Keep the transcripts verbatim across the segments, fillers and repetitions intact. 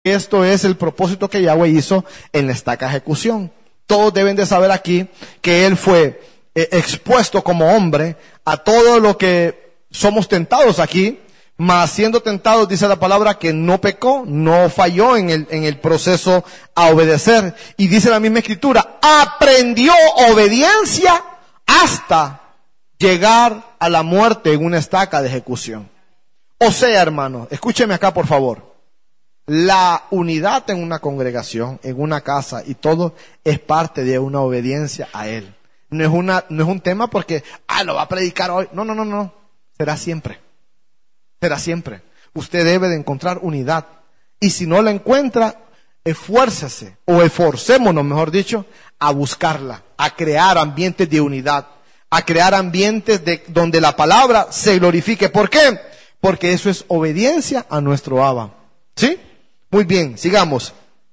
Esto es el propósito que Yahweh hizo en la estaca de ejecución. Todos deben de saber aquí que Él fue eh, expuesto como hombre a todo lo que somos tentados aquí, mas siendo tentados, dice la palabra, que no pecó, no falló en el, en el proceso a obedecer. Y dice la misma escritura, aprendió obediencia hasta llegar a la muerte en una estaca de ejecución. O sea, hermanos, escúcheme acá por favor. La unidad en una congregación, en una casa y todo es parte de una obediencia a Él. No es una, no es un tema porque, ah, lo va a predicar hoy. No, no, no, no. Será siempre. Será siempre. Usted debe de encontrar unidad. Y si no la encuentra, esfuércese, o esforcémonos, mejor dicho, a buscarla, a crear ambientes de unidad, a crear ambientes de, donde la palabra se glorifique. ¿Por qué? Porque eso es obediencia a nuestro Abba. ¿Sí? Muy bien, sigamos.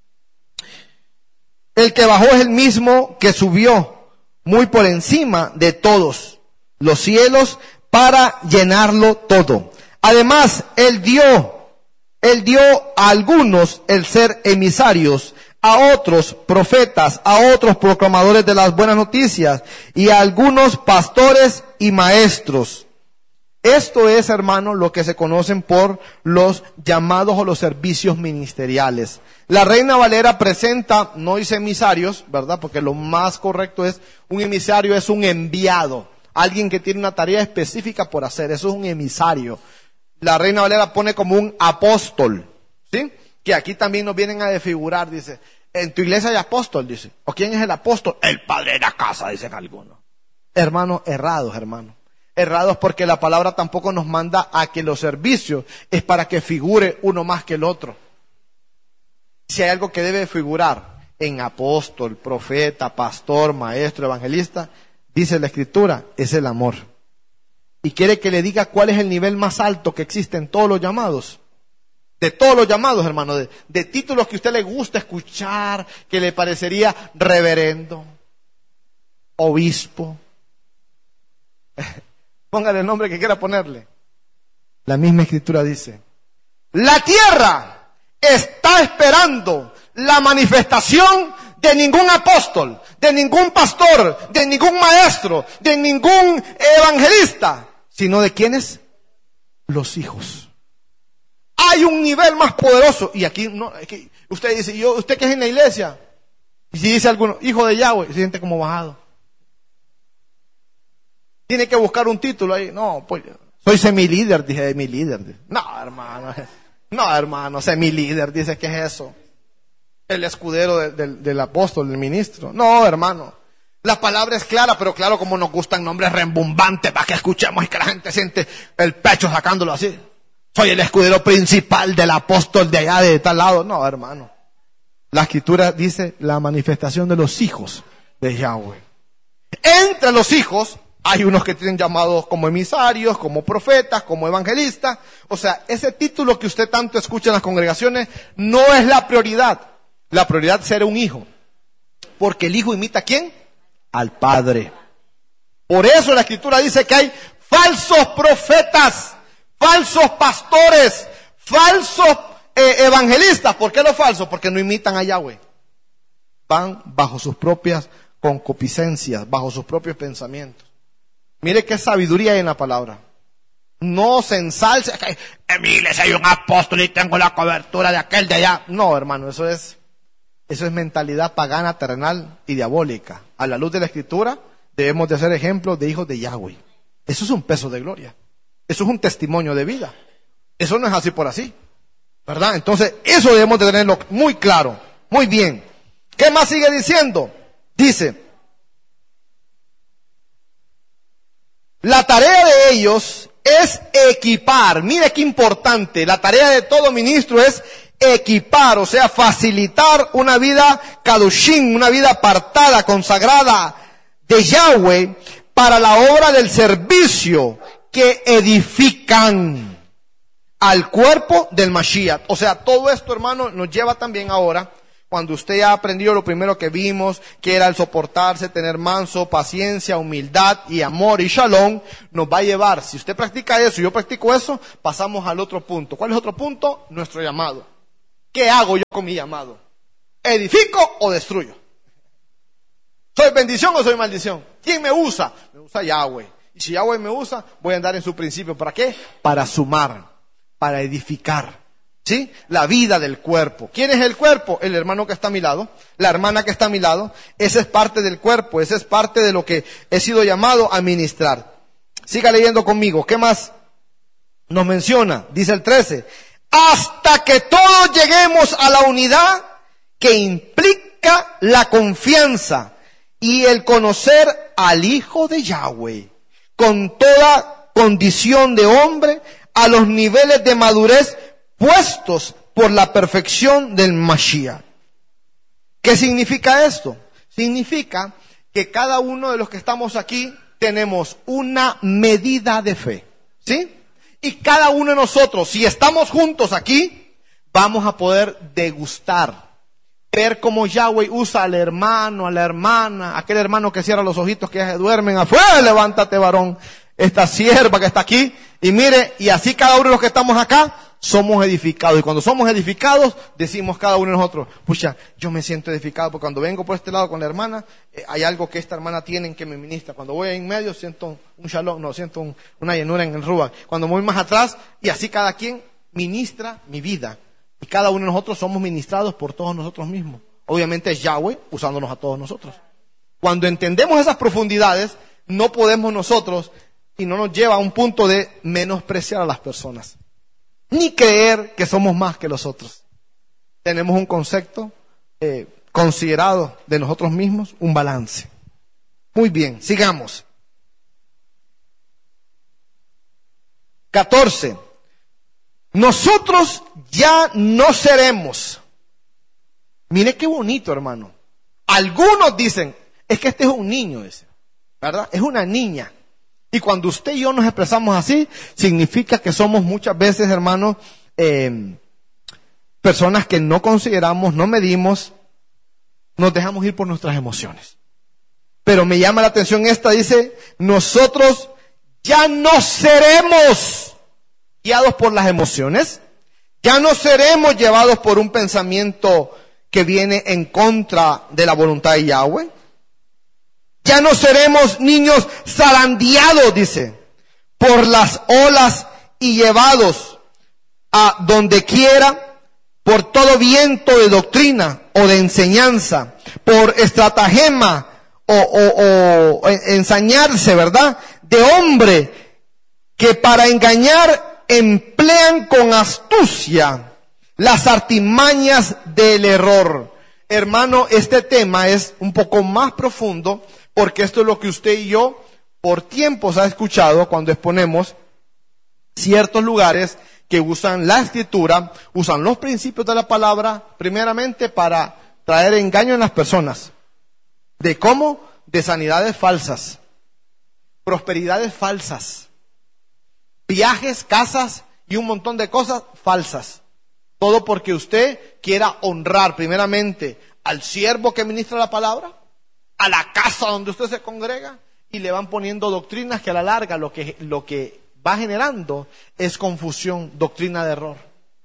El que bajó es el mismo que subió muy por encima de todos los cielos para llenarlo todo. Además, Él dio, Él dio a algunos el ser emisarios, a otros profetas, a otros proclamadores de las buenas noticias y a algunos pastores y maestros. Esto es, hermano, lo que se conocen por los llamados o los servicios ministeriales. La Reina Valera presenta, no dice emisarios, ¿verdad? Porque lo más correcto es, un emisario es un enviado, alguien que tiene una tarea específica por hacer, eso es un emisario. La Reina Valera pone como un apóstol, ¿sí? Que aquí también nos vienen a desfigurar, dice, en tu iglesia hay apóstol, dice. ¿O quién es el apóstol? El padre de la casa, dicen algunos. Hermanos, errados, hermanos. Errados porque la palabra tampoco nos manda a que los servicios es para que figure uno más que el otro. Si hay algo que debe figurar en apóstol, profeta, pastor, maestro, evangelista, dice la Escritura, es el amor. Y quiere que le diga cuál es el nivel más alto que existe en todos los llamados. De todos los llamados, hermano, de, de títulos que a usted le gusta escuchar, que le parecería reverendo, obispo. Póngale el nombre que quiera ponerle. La misma Escritura dice, la tierra está esperando la manifestación de ningún apóstol, de ningún pastor, de ningún maestro, de ningún evangelista, sino de ¿quiénes? Los hijos. Hay un nivel más poderoso. Y aquí no, es que usted dice, yo, usted que es en la iglesia, y si dice alguno, hijo de Yahweh, se siente como bajado. Tiene que buscar un título ahí. No, pues, soy semilíder, dije, mi líder. No, hermano, no, hermano, semilíder, dice, ¿qué es eso? El escudero de, de, del apóstol, del ministro. No, hermano. La palabra es clara, pero claro, como nos gustan nombres rembombantes para que escuchemos y que la gente siente el pecho sacándolo así. Soy el escudero principal del apóstol de allá, de tal lado. No, hermano. La Escritura dice la manifestación de los hijos de Yahweh. Entre los hijos hay unos que tienen llamados como emisarios, como profetas, como evangelistas. O sea, ese título que usted tanto escucha en las congregaciones no es la prioridad. La prioridad es ser un hijo. Porque el hijo imita ¿a quién? Al padre. Por eso la Escritura dice que hay falsos profetas, falsos pastores, falsos eh, evangelistas. ¿Por qué los falsos? Porque no imitan a Yahweh. Van bajo sus propias concupiscencias, bajo sus propios pensamientos. Mire qué sabiduría hay en la palabra. No se ensalce. En mi iglesia hay un apóstol y tengo la cobertura de aquel de allá. No, hermano, eso es, eso es mentalidad pagana, terrenal y diabólica. A la luz de la Escritura, debemos de ser ejemplos de hijos de Yahweh. Eso es un peso de gloria. Eso es un testimonio de vida. Eso no es así por así, ¿verdad? Entonces, eso debemos de tenerlo muy claro. Muy bien. ¿Qué más sigue diciendo? Dice, la tarea de ellos es equipar. Mire qué importante. La tarea de todo ministro es equipar, o sea, facilitar una vida kadoshim, una vida apartada, consagrada de Yahweh para la obra del servicio que edifican al cuerpo del Mashiach. O sea, todo esto, hermano, nos lleva también ahora, cuando usted ya aprendió lo primero que vimos, que era el soportarse, tener manso, paciencia, humildad y amor y shalom, nos va a llevar, si usted practica eso y yo practico eso, pasamos al otro punto. ¿Cuál es el otro punto? Nuestro llamado. ¿Qué hago yo con mi llamado? ¿Edifico o destruyo? ¿Soy bendición o soy maldición? ¿Quién me usa? Me usa Yahweh. Y si Yahweh me usa, voy a andar en su principio. ¿Para qué? Para sumar, para edificar, ¿sí? La vida del cuerpo. ¿Quién es el cuerpo? El hermano que está a mi lado, la hermana que está a mi lado. Esa es parte del cuerpo, esa es parte de lo que he sido llamado a ministrar. Siga leyendo conmigo. ¿Qué más nos menciona? Dice el trece. Hasta que todos lleguemos a la unidad que implica la confianza y el conocer al Hijo de Yahweh, con toda condición de hombre, a los niveles de madurez puestos por la perfección del Mashiach. ¿Qué significa esto? Significa que cada uno de los que estamos aquí tenemos una medida de fe, ¿sí? Y cada uno de nosotros, si estamos juntos aquí, vamos a poder degustar, ver cómo Yahweh usa al hermano, a la hermana, aquel hermano que cierra los ojitos, que ya se duermen afuera, levántate varón, esta sierva que está aquí, y mire, y así cada uno de los que estamos acá, somos edificados. Y cuando somos edificados, decimos cada uno de nosotros, pucha, yo me siento edificado, porque cuando vengo por este lado con la hermana, eh, hay algo que esta hermana tiene que me ministra. Cuando voy en medio, siento un shalom, no, siento un, una llenura en el ruach. Cuando voy más atrás, y así cada quien ministra mi vida. Y cada uno de nosotros somos ministrados por todos nosotros mismos. Obviamente es Yahweh usándonos a todos nosotros. Cuando entendemos esas profundidades, no podemos nosotros, y no nos lleva a un punto de menospreciar a las personas, ni creer que somos más que los otros. Tenemos un concepto eh, considerado de nosotros mismos, un balance. Muy bien, sigamos. catorce. Nosotros ya no seremos. Mire qué bonito, hermano. Algunos dicen, es que este es un niño, ese, ¿verdad? Es una niña. Y cuando usted y yo nos expresamos así, significa que somos muchas veces, hermanos, eh, personas que no consideramos, no medimos, nos dejamos ir por nuestras emociones. Pero me llama la atención esta, dice, nosotros ya no seremos guiados por las emociones, ya no seremos llevados por un pensamiento que viene en contra de la voluntad de Yahweh. Ya no seremos niños zarandeados, dice, por las olas y llevados a donde quiera por todo viento de doctrina o de enseñanza, por estratagema o, o, o ensañarse, ¿verdad?, de hombre que para engañar emplean con astucia las artimañas del error. Hermano, este tema es un poco más profundo, porque esto es lo que usted y yo por tiempos ha escuchado cuando exponemos ciertos lugares que usan la escritura, usan los principios de la palabra, primeramente para traer engaño en las personas. ¿De cómo? De sanidades falsas, prosperidades falsas, viajes, casas y un montón de cosas falsas. Todo porque usted quiera honrar primeramente al siervo que ministra la palabra, a la casa donde usted se congrega, y le van poniendo doctrinas que a la larga lo que, lo que va generando es confusión, doctrina de error.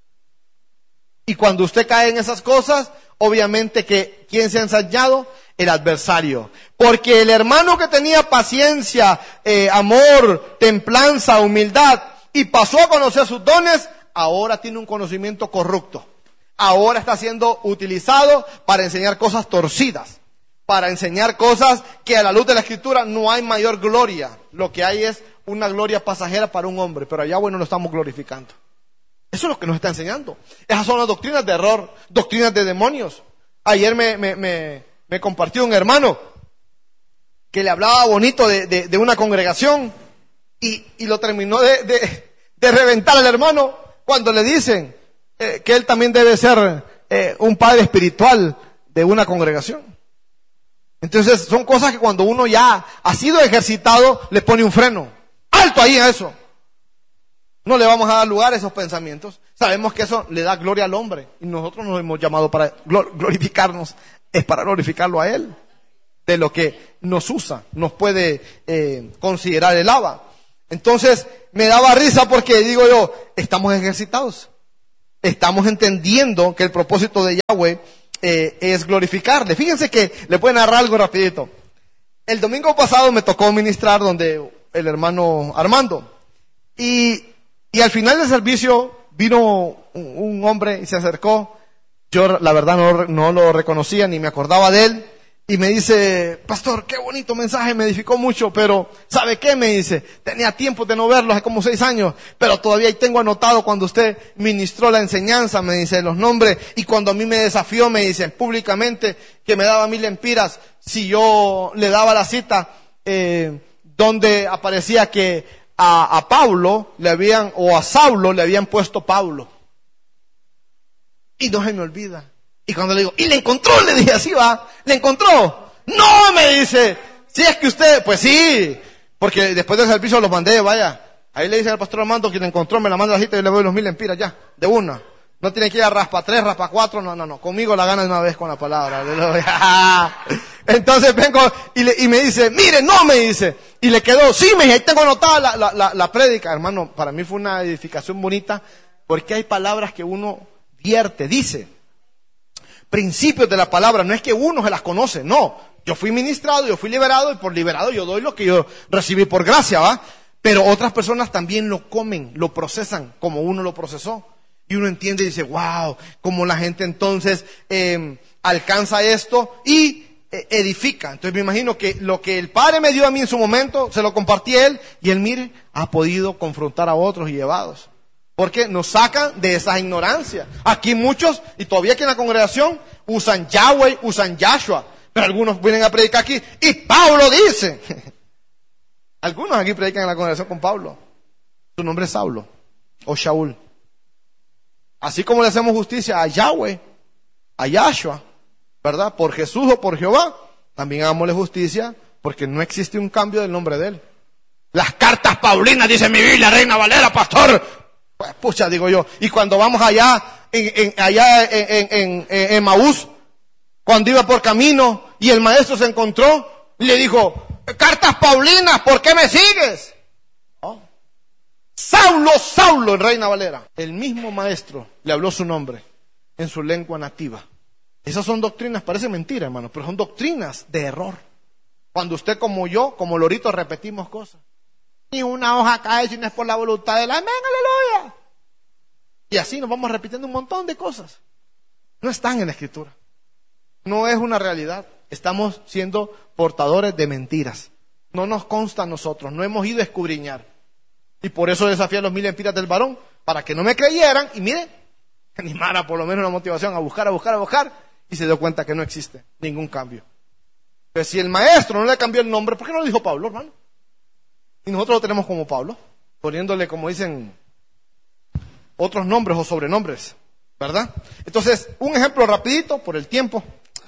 Y cuando usted cae en esas cosas, obviamente que ¿quién se ha ensañado? El adversario. Porque el hermano que tenía paciencia, eh, amor, templanza, humildad, y pasó a conocer sus dones, ahora tiene un conocimiento corrupto. Ahora está siendo utilizado para enseñar cosas torcidas, para enseñar cosas que a la luz de la escritura no hay mayor gloria. Lo que hay es una gloria pasajera para un hombre, pero allá bueno lo estamos glorificando. Eso es lo que nos está enseñando. Esas son las doctrinas de error, doctrinas de demonios. Ayer me, me, me, me compartió un hermano que le hablaba bonito de, de, de una congregación y, y lo terminó de, de, de reventar al hermano cuando le dicen eh, que él también debe ser eh, un padre espiritual de una congregación. Entonces son cosas que cuando uno ya ha sido ejercitado le pone un freno. ¡Alto ahí a eso! No le vamos a dar lugar a esos pensamientos. Sabemos que eso le da gloria al hombre. Y nosotros nos hemos llamado para glorificarnos. Es para glorificarlo a Él. De lo que nos usa, nos puede eh, considerar el Abba. Entonces me daba risa porque digo yo, estamos ejercitados. estamos entendiendo que el propósito de Yahweh eh, es glorificarle. Fíjense que le pueden narrar algo rapidito. El domingo pasado me tocó ministrar donde el hermano Armando. Y, y al final del servicio vino un, un hombre y se acercó. Yo la verdad no, no lo reconocía ni me acordaba de él. Y me dice, pastor, qué bonito mensaje, me edificó mucho, pero ¿sabe qué? Me dice, tenía tiempo de no verlo, hace como seis años, pero todavía ahí tengo anotado cuando usted ministró la enseñanza, me dice los nombres, y cuando a mí me desafió, me dice públicamente que me daba mil empiras si yo le daba la cita, eh, donde aparecía que a, a Pablo le habían, o a Saulo le habían puesto Pablo. Y no se me olvida. Y cuando le digo, y le encontró, le dije, así va, le encontró. No, me dice, si es que usted, pues sí, porque después del servicio los mandé, vaya, ahí le dice al pastor Armando que le encontró, me la manda la cita y yo le doy los mil empiras ya, de una. No tiene que ir a raspa tres, raspa cuatro, no, no, no, conmigo la gana de una vez con la palabra. Entonces vengo y, le, y me dice, mire, no, me dice, y le quedó, sí, me dice, ahí tengo anotada la, la, la, la prédica, hermano, para mí fue una edificación bonita, porque hay palabras que uno vierte, dice. Principios de la palabra, no es que uno se las conoce, no. Yo fui ministrado, yo fui liberado y por liberado yo doy lo que yo recibí por gracia, ¿va? Pero otras personas también lo comen, lo procesan como uno lo procesó. Y uno entiende y dice, wow, como la gente entonces eh, alcanza esto y eh, edifica. Entonces me imagino que lo que el Padre me dio a mí en su momento, se lo compartí a él y él, mire, ha podido confrontar a otros y llevados. Porque nos sacan de esa ignorancia. Aquí muchos, y todavía aquí en la congregación, usan Yahweh, usan Yahshua. Pero algunos vienen a predicar aquí, y Pablo dice. Algunos aquí predican en la congregación con Pablo. Su nombre es Saulo, o Shaul. Así como le hacemos justicia a Yahweh, a Yahshua, ¿verdad? Por Jesús o por Jehová, también hagámosle justicia, porque no existe un cambio del nombre de él. Las cartas paulinas, dice mi Biblia, Reina Valera, pastor. Pues, pucha, digo yo, y cuando vamos allá, en, en, allá en, en, en, en Maús, cuando iba por camino, y el maestro se encontró, y le dijo, cartas paulinas, ¿por qué me sigues? Oh. Saulo, Saulo, en Reina Valera. El mismo maestro le habló su nombre, en su lengua nativa. Esas son doctrinas, parece mentira, hermano, pero son doctrinas de error. Cuando usted como yo, como lorito, repetimos cosas. Ni una hoja cae si no es por la voluntad del amén, aleluya. Y así nos vamos repitiendo un montón de cosas. No están en la Escritura. No es una realidad. Estamos siendo portadores de mentiras. No nos consta a nosotros. No hemos ido a escudriñar. Y por eso desafié a los mil empiras del varón. Para que no me creyeran. Y mire, animara por lo menos una motivación a buscar, a buscar, a buscar. Y se dio cuenta que no existe ningún cambio. Pero si el maestro no le cambió el nombre, ¿por qué no lo dijo Pablo, hermano? Y nosotros lo tenemos como Pablo, poniéndole, como dicen, otros nombres o sobrenombres, ¿verdad? Entonces, un ejemplo rapidito, por el tiempo.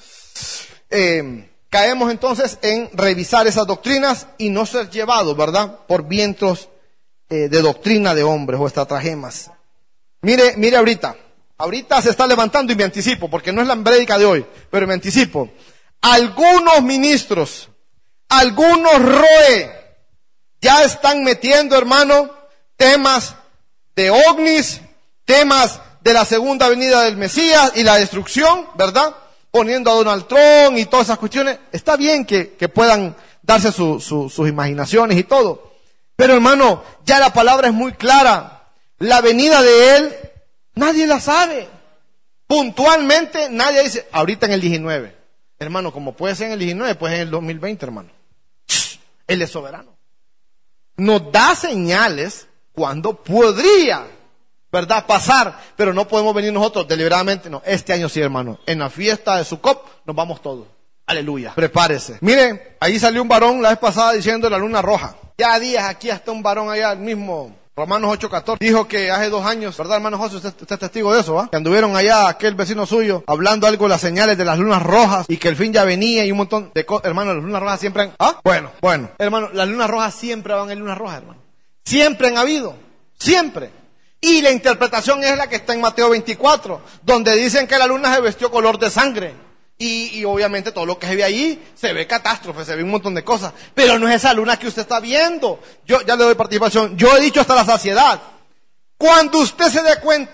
Eh, caemos entonces en revisar esas doctrinas y no ser llevados, ¿verdad? Por vientos eh, de doctrina de hombres o estratagemas. Mire, mire ahorita. Ahorita se está levantando y me anticipo, porque no es la prédica de hoy, pero me anticipo. Algunos ministros, algunos roe, ya están metiendo, hermano, temas de ovnis, temas de la segunda venida del Mesías y la destrucción, ¿verdad? Poniendo a Donald Trump y todas esas cuestiones. Está bien que, que puedan darse su, su, sus imaginaciones y todo. Pero, hermano, ya la palabra es muy clara. La venida de Él, nadie la sabe. Puntualmente, nadie dice, ahorita en el diecinueve. Hermano, como puede ser en el diecinueve, puede ser en el dos mil veinte, hermano. Él es soberano. Nos da señales cuando podría, ¿verdad?, pasar, pero no podemos venir nosotros deliberadamente. No, este año sí, hermano. En la fiesta de Sukkot nos vamos todos. Aleluya. Prepárese. Miren, ahí salió un varón la vez pasada diciendo la luna roja. Ya días aquí hasta un varón allá, el mismo Romanos ocho catorce, dijo que hace dos años, ¿verdad, hermano José? Usted, usted es testigo de eso, ¿va? Que anduvieron allá, aquel vecino suyo, hablando algo de las señales de las lunas rojas y que el fin ya venía y un montón de cosas. Hermano, las lunas rojas siempre han... ¿Ah? Bueno, bueno. Hermano, las lunas rojas siempre van en lunas rojas, hermano. Siempre han habido. Siempre. Y la interpretación es la que está en Mateo veinticuatro, donde dicen que la luna se vestió color de sangre. Y, y obviamente todo lo que se ve ahí, se ve catástrofe, se ve un montón de cosas. Pero no es esa luna que usted está viendo. Yo ya le doy participación. Yo he dicho hasta la saciedad. Cuando usted se dé cuenta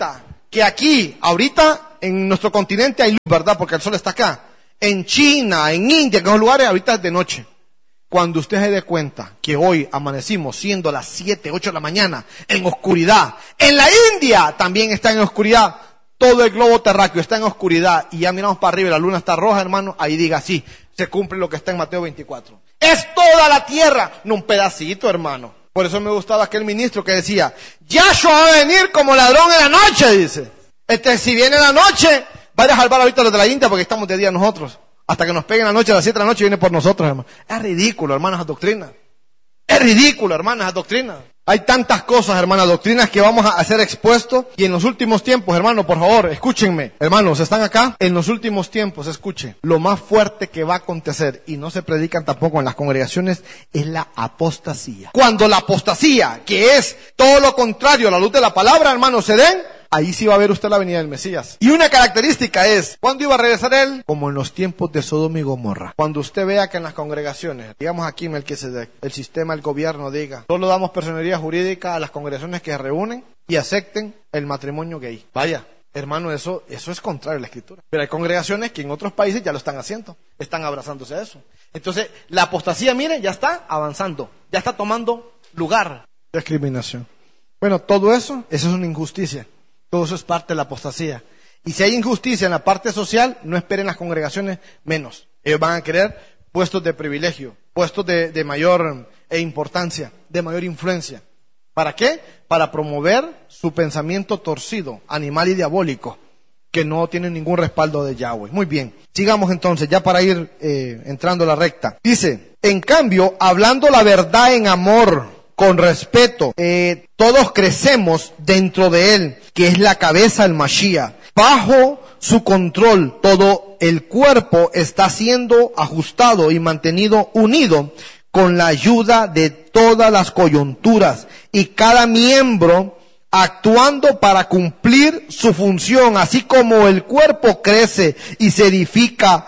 que aquí, ahorita, en nuestro continente hay luz, ¿verdad? Porque el sol está acá. En China, en India, en esos lugares, ahorita es de noche. Cuando usted se dé cuenta que hoy amanecimos siendo las siete, ocho de la mañana, en oscuridad. En la India también está en oscuridad. Todo el globo terráqueo está en oscuridad. Y ya miramos para arriba y la luna está roja, hermano. Ahí diga, sí, se cumple lo que está en Mateo veinticuatro. Es toda la tierra, no un pedacito, hermano. Por eso me gustaba aquel ministro que decía, Yahshua va a venir como ladrón en la noche, dice. Este, si viene la noche, vaya a salvar ahorita los de la India porque estamos de día nosotros. Hasta que nos peguen la noche, a las siete de la noche viene por nosotros, hermano. Es ridículo, hermanas, esa doctrina. Es ridículo, hermanas, esa doctrina. Hay tantas cosas, hermanas, doctrinas que vamos a ser expuestos. Y en los últimos tiempos, hermano, por favor, escúchenme. Hermanos, ¿están acá? En los últimos tiempos, escuchen. Lo más fuerte que va a acontecer, y no se predican tampoco en las congregaciones, es la apostasía. Cuando la apostasía, que es todo lo contrario a la luz de la palabra, hermanos, se den, ahí sí va a ver usted la venida del Mesías. Y una característica es, ¿cuándo iba a regresar él? Como en los tiempos de Sodoma y Gomorra. Cuando usted vea que en las congregaciones, digamos aquí en Melquisedec, el sistema, el gobierno diga, solo damos personería jurídica a las congregaciones que se reúnen y acepten el matrimonio gay. Vaya, hermano, eso, eso es contrario a la Escritura. Pero hay congregaciones que en otros países ya lo están haciendo, están abrazándose a eso. Entonces, la apostasía, mire, ya está avanzando, ya está tomando lugar. Discriminación. Bueno, todo eso, eso es una injusticia. Todo eso es parte de la apostasía. Y si hay injusticia en la parte social, no esperen las congregaciones menos. Ellos van a querer puestos de privilegio, puestos de, de mayor eh, importancia, de mayor influencia. ¿Para qué? Para promover su pensamiento torcido, animal y diabólico, que no tiene ningún respaldo de Yahweh. Muy bien, sigamos entonces, ya para ir eh, entrando a la recta. Dice, en cambio, hablando la verdad en amor, con respeto, eh, todos crecemos dentro de él, que es la cabeza del Mashiach. Bajo su control, todo el cuerpo está siendo ajustado y mantenido unido con la ayuda de todas las coyunturas y cada miembro actuando para cumplir su función, así como el cuerpo crece y se edifica,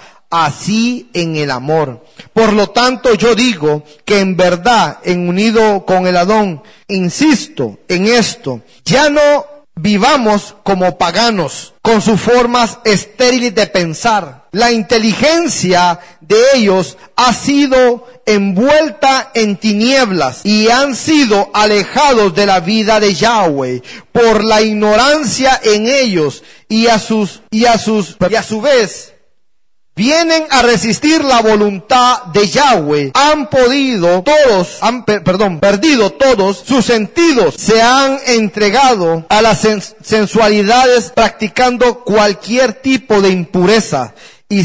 así en el amor. Por lo tanto, yo digo que en verdad, en unido con el Adón, insisto en esto, ya no vivamos como paganos, con sus formas estériles de pensar. La inteligencia de ellos ha sido envuelta en tinieblas y han sido alejados de la vida de Yahweh por la ignorancia en ellos y a sus, y a sus, y a su vez, vienen a resistir la voluntad de Yahweh. Han podido todos, han, per, perdón, perdido todos sus sentidos. Se han entregado a las sens sensualidades practicando cualquier tipo de impureza y,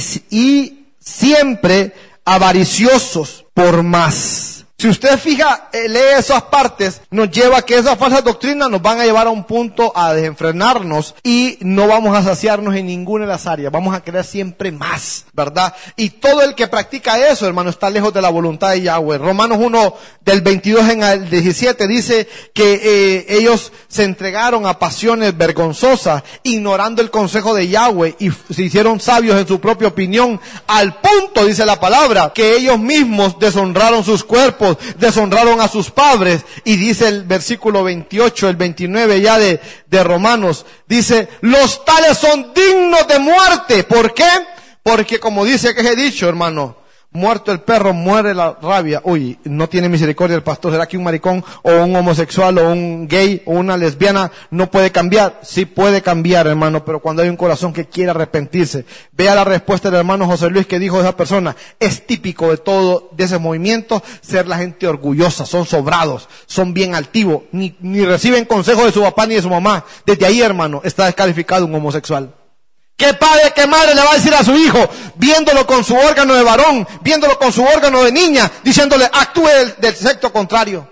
y siempre avariciosos por más. Si usted fija, eh, lee esas partes, nos lleva a que esas falsas doctrinas nos van a llevar a un punto a desenfrenarnos y no vamos a saciarnos en ninguna de las áreas. Vamos a querer siempre más, ¿verdad? Y todo el que practica eso, hermano, está lejos de la voluntad de Yahweh. Romanos uno, del veintidós en el diecisiete, dice que eh, ellos se entregaron a pasiones vergonzosas, ignorando el consejo de Yahweh y se hicieron sabios en su propia opinión, al punto, dice la palabra, que ellos mismos deshonraron sus cuerpos, deshonraron a sus padres. Y dice el versículo veintiocho, el veintinueve ya de, de Romanos, dice, los tales son dignos de muerte. ¿Por qué? Porque como dice que he dicho, hermano, muerto el perro, muere la rabia. Uy, no tiene misericordia el pastor. ¿Será que un maricón o un homosexual o un gay o una lesbiana no puede cambiar? Sí puede cambiar, hermano, pero cuando hay un corazón que quiere arrepentirse. Vea la respuesta del hermano José Luis que dijo esa persona. Es típico de todo, de ese movimiento, ser la gente orgullosa, son sobrados, son bien altivos, ni, ni reciben consejo de su papá ni de su mamá. Desde ahí, hermano, está descalificado un homosexual. ¿Qué padre, qué madre le va a decir a su hijo, viéndolo con su órgano de varón, viéndolo con su órgano de niña, diciéndole, actúe del, del sexo contrario?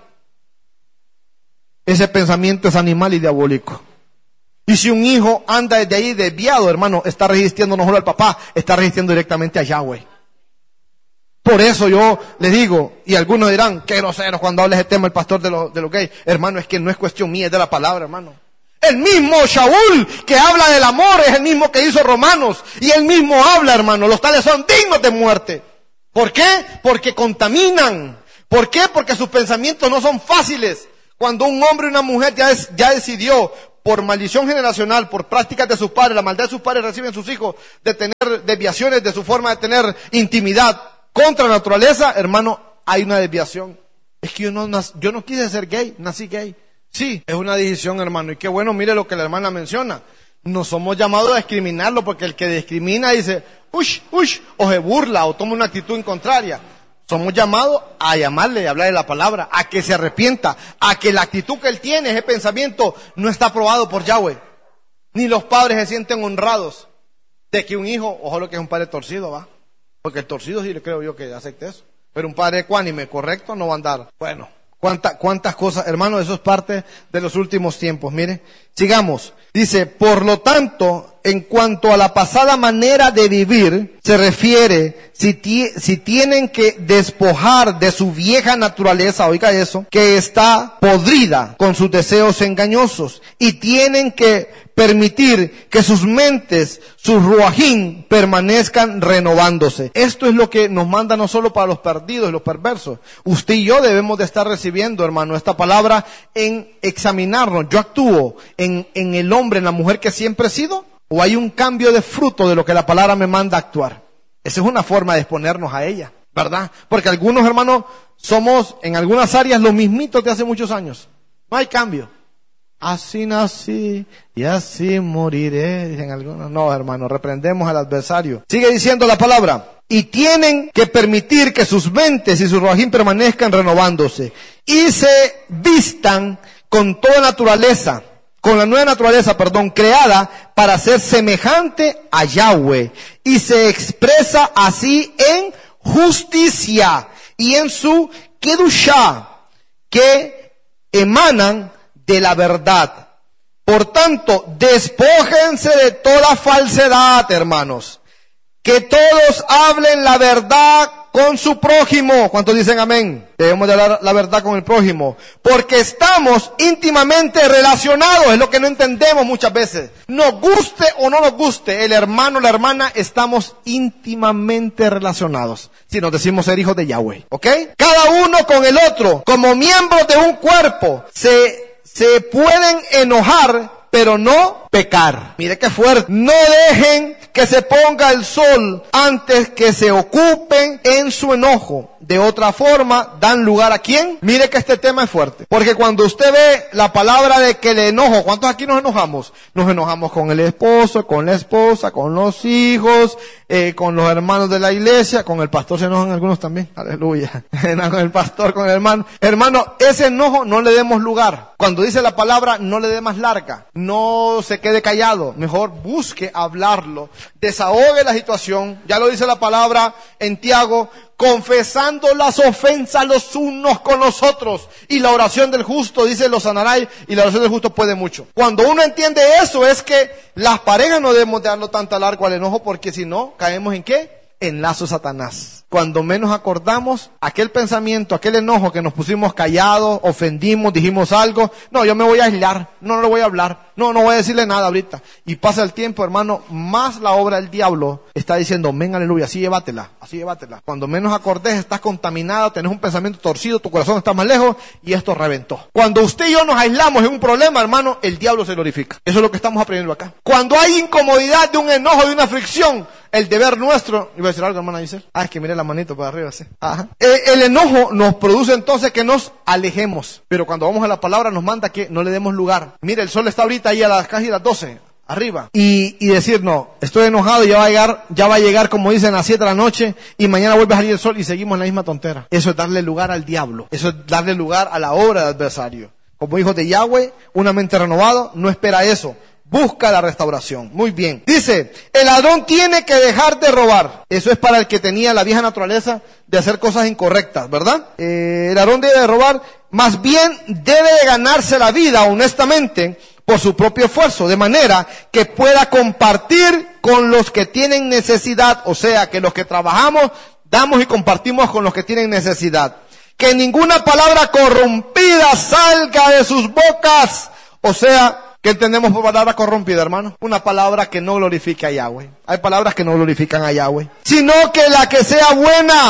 Ese pensamiento es animal y diabólico. Y si un hijo anda desde ahí desviado, hermano, está resistiendo no solo al papá, está resistiendo directamente a Yahweh. Por eso yo le digo, y algunos dirán, qué grosero cuando habla ese tema el pastor de los de los gays. Hermano, es que no es cuestión mía, es de la palabra, hermano. El mismo Shaul que habla del amor es el mismo que hizo Romanos. Y él mismo habla, hermano, los tales son dignos de muerte. ¿Por qué? Porque contaminan. ¿Por qué? Porque sus pensamientos no son fáciles. Cuando un hombre y una mujer ya, es, ya decidió por maldición generacional, por prácticas de sus padres, la maldad de sus padres reciben sus hijos de tener desviaciones de su forma de tener intimidad contra la naturaleza, hermano, hay una desviación. Es que yo no, yo no quise ser gay, nací gay. Sí, es una decisión, hermano, y qué bueno, mire lo que la hermana menciona. No somos llamados a discriminarlo, porque el que discrimina dice, ush, ush, o se burla, o toma una actitud contraria. Somos llamados a llamarle, a hablar de la palabra, a que se arrepienta, a que la actitud que él tiene, ese pensamiento, no está aprobado por Yahweh. Ni los padres se sienten honrados de que un hijo, ojalá que es un padre torcido, va. Porque el torcido sí le creo yo que acepte eso. Pero un padre ecuánime, correcto, no va a andar. Bueno, ¿cuánta, cuántas cosas, hermano, eso es parte de los últimos tiempos. Mire, sigamos. Dice, por lo tanto, en cuanto a la pasada manera de vivir, se refiere, si, ti, si tienen que despojar de su vieja naturaleza, oiga eso, que está podrida con sus deseos engañosos, y tienen que permitir que sus mentes, sus ruajín, permanezcan renovándose. Esto es lo que nos manda no solo para los perdidos y los perversos. Usted y yo debemos de estar recibiendo, hermano, esta palabra en examinarnos. Yo actúo en, en el hombre, en la mujer que siempre he sido, o hay un cambio de fruto de lo que la palabra me manda a actuar. Esa es una forma de exponernos a ella, ¿verdad? Porque algunos, hermanos, somos en algunas áreas los mismitos de hace muchos años. No hay cambio. Así nací y así moriré, dicen algunos. No, hermano, reprendemos al adversario. Sigue diciendo la palabra. Y tienen que permitir que sus mentes y sus rojín permanezcan renovándose. Y se vistan con toda naturaleza, con la nueva naturaleza, perdón, creada para ser semejante a Yahweh. Y se expresa así en justicia y en su kedushá, que emanan de la verdad. Por tanto, despójense de toda falsedad, hermanos. Que todos hablen la verdad con su prójimo. ¿Cuántos dicen amén? Debemos de hablar la verdad con el prójimo. Porque estamos íntimamente relacionados. Es lo que no entendemos muchas veces. Nos guste o no nos guste, el hermano o la hermana, estamos íntimamente relacionados. Si nos decimos ser hijos de Yahweh. ¿Ok? Cada uno con el otro, como miembros de un cuerpo, se... Se pueden enojar, pero no pecar. Mire qué fuerte. No dejen que se ponga el sol antes que se ocupen en su enojo. De otra forma, dan lugar a ¿quién? Mire que este tema es fuerte. Porque cuando usted ve la palabra de que el enojo, ¿cuántos aquí nos enojamos? Nos enojamos con el esposo, con la esposa, con los hijos, eh, con los hermanos de la iglesia, con el pastor se enojan algunos también. Aleluya. Con el pastor, con el hermano. Hermano, ese enojo no le demos lugar. Cuando dice la palabra, no le dé más larga. No se quede callado. Mejor busque hablarlo. Desahogue la situación. Ya lo dice la palabra en Tiago, confesando las ofensas los unos con los otros. Y la oración del justo, dice, lo sanará, y la oración del justo puede mucho. Cuando uno entiende eso, es que las parejas no debemos darlo tanta largo al enojo, porque si no, caemos en ¿qué? En lazo de Satanás. Cuando menos acordamos, aquel pensamiento, aquel enojo que nos pusimos callados, ofendimos, dijimos algo, no, yo me voy a aislar, no, no le voy a hablar, no, no voy a decirle nada ahorita. Y pasa el tiempo, hermano, más la obra del diablo está diciendo, ven, aleluya, así llévatela, así llévatela. Cuando menos acordes, estás contaminado, tenés un pensamiento torcido, tu corazón está más lejos, y esto reventó. Cuando usted y yo nos aislamos en un problema, hermano, el diablo se glorifica. Eso es lo que estamos aprendiendo acá. Cuando hay incomodidad de un enojo, de una fricción, el deber nuestro, iba a decir algo, hermana Giselle. Ah, es que mire la manito para arriba, sí. Ajá. El, el enojo nos produce entonces que nos alejemos. Pero cuando vamos a la palabra nos manda que no le demos lugar. Mire, el sol está ahorita ahí a las casi las doce, arriba. Y, y decir, no, estoy enojado y ya va a llegar, ya va a llegar como dicen a las siete de la noche y mañana vuelve a salir el sol y seguimos en la misma tontera. Eso es darle lugar al diablo. Eso es darle lugar a la obra del adversario. Como hijos de Yahweh, una mente renovada no espera eso. Busca la restauración. Muy bien. Dice, el ladrón tiene que dejar de robar. Eso es para el que tenía la vieja naturaleza de hacer cosas incorrectas, ¿verdad? Eh, el ladrón debe de robar, más bien debe de ganarse la vida honestamente por su propio esfuerzo, de manera que pueda compartir con los que tienen necesidad, o sea, que los que trabajamos, damos y compartimos con los que tienen necesidad. Que ninguna palabra corrompida salga de sus bocas, o sea, ¿qué entendemos por palabra corrompida, hermano? Una palabra que no glorifique a Yahweh. Hay palabras que no glorifican a Yahweh. Sino que la que sea buena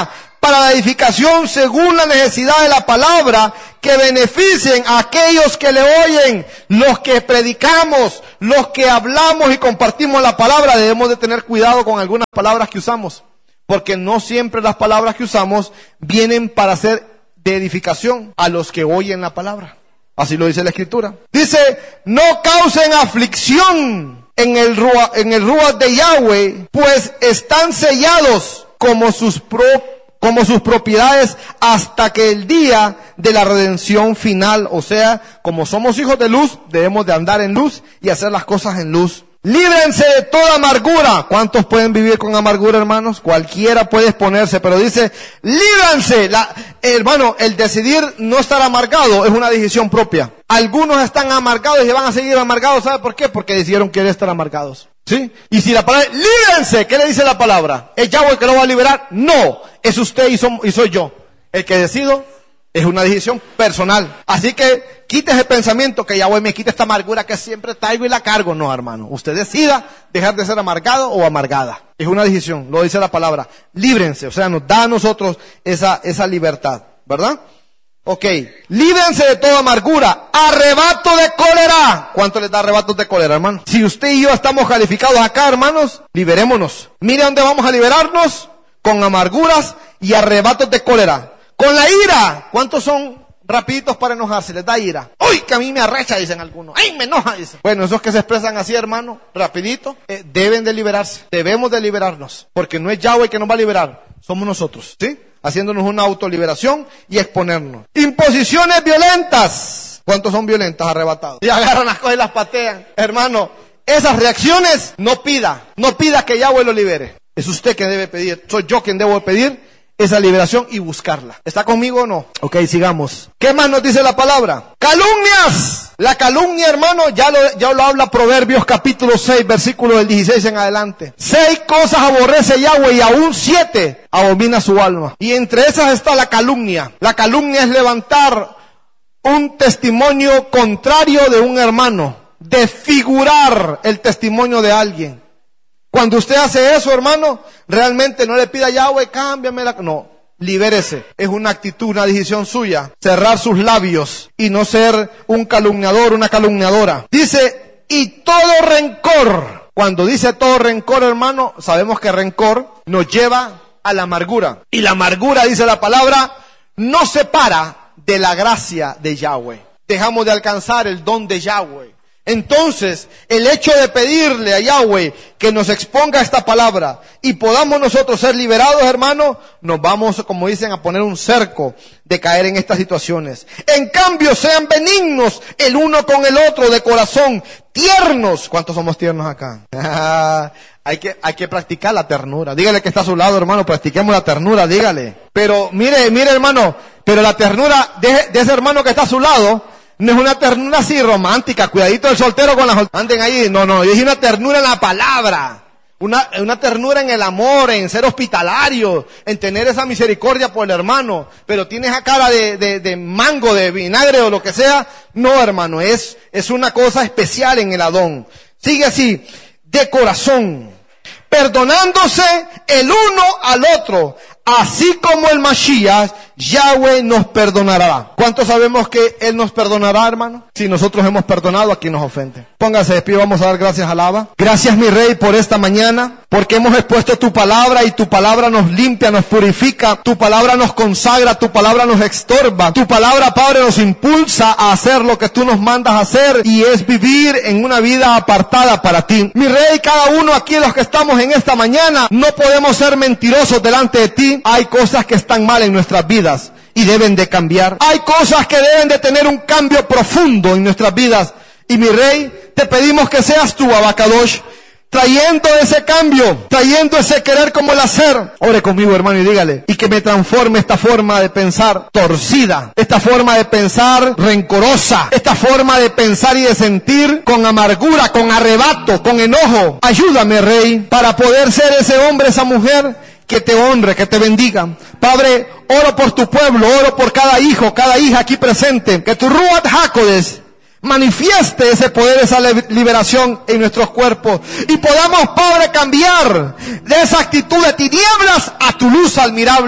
para la edificación según la necesidad de la palabra, que beneficien a aquellos que le oyen. Los que predicamos, los que hablamos y compartimos la palabra, debemos de tener cuidado con algunas palabras que usamos, porque no siempre las palabras que usamos vienen para ser de edificación a los que oyen la palabra. Así lo dice la Escritura. Dice, no causen aflicción en el Ruach, en el Ruach de Yahweh, pues están sellados como sus, pro, como sus propiedades hasta que el día de la redención final. O sea, como somos hijos de luz, debemos de andar en luz y hacer las cosas en luz. Líbrense de toda amargura. ¿Cuántos pueden vivir con amargura, hermanos? Cualquiera puede exponerse, pero dice, líbrense. La, hermano, el decidir no estar amargado es una decisión propia. Algunos están amargados y van a seguir amargados. ¿Sabe por qué? Porque decidieron querer estar amargados. ¿Sí? Y si la palabra, líbrense, ¿qué le dice la palabra? ¿Es Yahweh el que lo va a liberar? No, es usted y, som, y soy yo. El que decido es una decisión personal. Así que quite ese pensamiento que Yahweh me quite esta amargura que siempre traigo y la cargo. No, hermano. Usted decida dejar de ser amargado o amargada. Es una decisión, lo dice la palabra. Líbrense, o sea, nos da a nosotros esa, esa libertad, ¿verdad? Ok, líbrense de toda amargura, arrebato de cólera. ¿Cuánto les da arrebatos de cólera, hermano? Si usted y yo estamos calificados acá, hermanos, liberémonos. Mire dónde vamos a liberarnos, con amarguras y arrebatos de cólera. Con la ira. ¿Cuántos son rapiditos para enojarse? Les da ira. ¡Uy, que a mí me arrecha!, dicen algunos. ¡Ay, me enoja!, dicen. Bueno, esos que se expresan así, hermano, rapidito, eh, deben de liberarse. Debemos de liberarnos. Porque no es Yahweh que nos va a liberar, somos nosotros, ¿sí? Haciéndonos una autoliberación y exponernos. Imposiciones violentas. ¿Cuántos son violentas, arrebatados? Y agarran las cosas y las patean. Hermano, esas reacciones no pida. No pida que Yahweh lo libere. Es usted quien debe pedir. Soy yo quien debo pedir esa liberación y buscarla. ¿Está conmigo o no? Ok, sigamos. ¿Qué más nos dice la palabra? ¡Calumnias! La calumnia, hermano, ya lo, ya lo habla Proverbios capítulo seis, versículo del dieciséis en adelante. Seis cosas aborrece Yahweh y aún siete abomina su alma. Y entre esas está la calumnia. La calumnia es levantar un testimonio contrario de un hermano, desfigurar el testimonio de alguien. Cuando usted hace eso, hermano, realmente no le pida a Yahweh, cámbiame la... No, libérese. Es una actitud, una decisión suya. Cerrar sus labios y no ser un calumniador, una calumniadora. Dice, y todo rencor. Cuando dice todo rencor, hermano, sabemos que rencor nos lleva a la amargura. Y la amargura, dice la palabra, no separa de la gracia de Yahweh. Dejamos de alcanzar el don de Yahweh. Entonces, el hecho de pedirle a Yahweh que nos exponga esta palabra y podamos nosotros ser liberados, hermano, nos vamos, como dicen, a poner un cerco de caer en estas situaciones. En cambio, sean benignos el uno con el otro, de corazón, tiernos. ¿Cuántos somos tiernos acá? hay que, hay que practicar la ternura. Dígale que está a su lado, hermano, practiquemos la ternura, dígale. Pero, mire, mire, hermano, pero la ternura de, de ese hermano que está a su lado, no es una ternura así romántica, cuidadito del soltero con las... Anden ahí, no, no, es una ternura en la palabra, una, una ternura en el amor, en ser hospitalario, en tener esa misericordia por el hermano, pero tienes esa cara de, de, de mango, de vinagre o lo que sea. No, hermano, es, es una cosa especial en el Adón. Sigue así, de corazón, perdonándose el uno al otro, así como el Mashiach, Yahweh nos perdonará. ¿Cuántos sabemos que Él nos perdonará, hermano? Si nosotros hemos perdonado a quien nos ofende. Póngase de pie, vamos a dar gracias al Abba. Gracias, mi Rey, por esta mañana, porque hemos expuesto tu palabra y tu palabra nos limpia, nos purifica, tu palabra nos consagra, tu palabra nos extorba, tu palabra, Padre, nos impulsa a hacer lo que tú nos mandas a hacer, y es vivir en una vida apartada para ti. Mi Rey, cada uno aquí de los que estamos en esta mañana, no podemos ser mentirosos delante de ti. Hay cosas que están mal en nuestras vidas y deben de cambiar. Hay cosas que deben de tener un cambio profundo en nuestras vidas. Y mi Rey, te pedimos que seas tú, Abacadosh, trayendo ese cambio, trayendo ese querer como el hacer. Ore conmigo, hermano, y dígale, y que me transforme esta forma de pensar torcida, esta forma de pensar rencorosa, esta forma de pensar y de sentir con amargura, con arrebato, con enojo. Ayúdame, Rey, para poder ser ese hombre, esa mujer que te honre, que te bendiga. Padre, oro por tu pueblo, oro por cada hijo, cada hija aquí presente, que tu Ruach HaKodesh manifieste ese poder, esa liberación en nuestros cuerpos, y podamos, Padre, cambiar de esa actitud de tinieblas a tu luz admirable,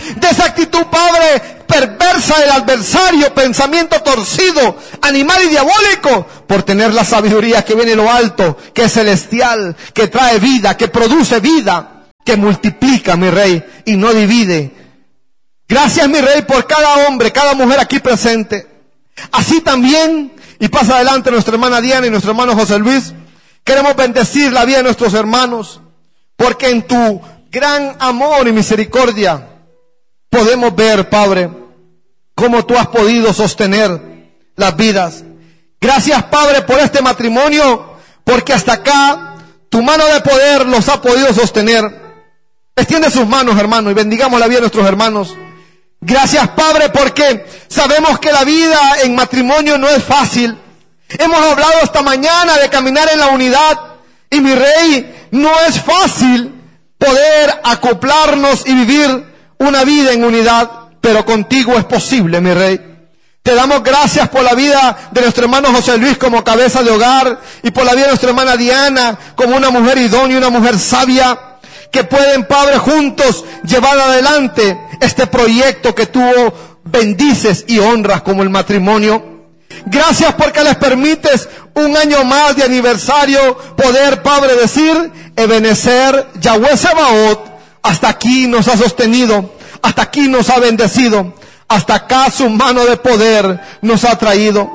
de esa actitud, Padre, perversa del adversario, pensamiento torcido, animal y diabólico, por tener la sabiduría que viene de lo alto, que es celestial, que trae vida, que produce vida, que multiplica, mi Rey, y no divide. Gracias, mi Rey, por cada hombre, cada mujer aquí presente. Así también, y pasa adelante nuestra hermana Diana y nuestro hermano José Luis, queremos bendecir la vida de nuestros hermanos, porque en tu gran amor y misericordia podemos ver, Padre, cómo tú has podido sostener las vidas. Gracias, Padre, por este matrimonio, porque hasta acá tu mano de poder los ha podido sostener. Extiende sus manos, hermano, y bendigamos la vida de nuestros hermanos. Gracias, Padre, porque sabemos que la vida en matrimonio no es fácil. Hemos hablado esta mañana de caminar en la unidad, y mi Rey, no es fácil poder acoplarnos y vivir una vida en unidad, pero contigo es posible, mi Rey. Te damos gracias por la vida de nuestro hermano José Luis como cabeza de hogar, y por la vida de nuestra hermana Diana como una mujer idónea, una mujer sabia, que pueden, Padre, juntos llevar adelante este proyecto que tú bendices y honras como el matrimonio. Gracias porque les permites un año más de aniversario poder, Padre, decir: Ebenezer, Yahweh Sebaot, hasta aquí nos ha sostenido, hasta aquí nos ha bendecido, hasta acá su mano de poder nos ha traído.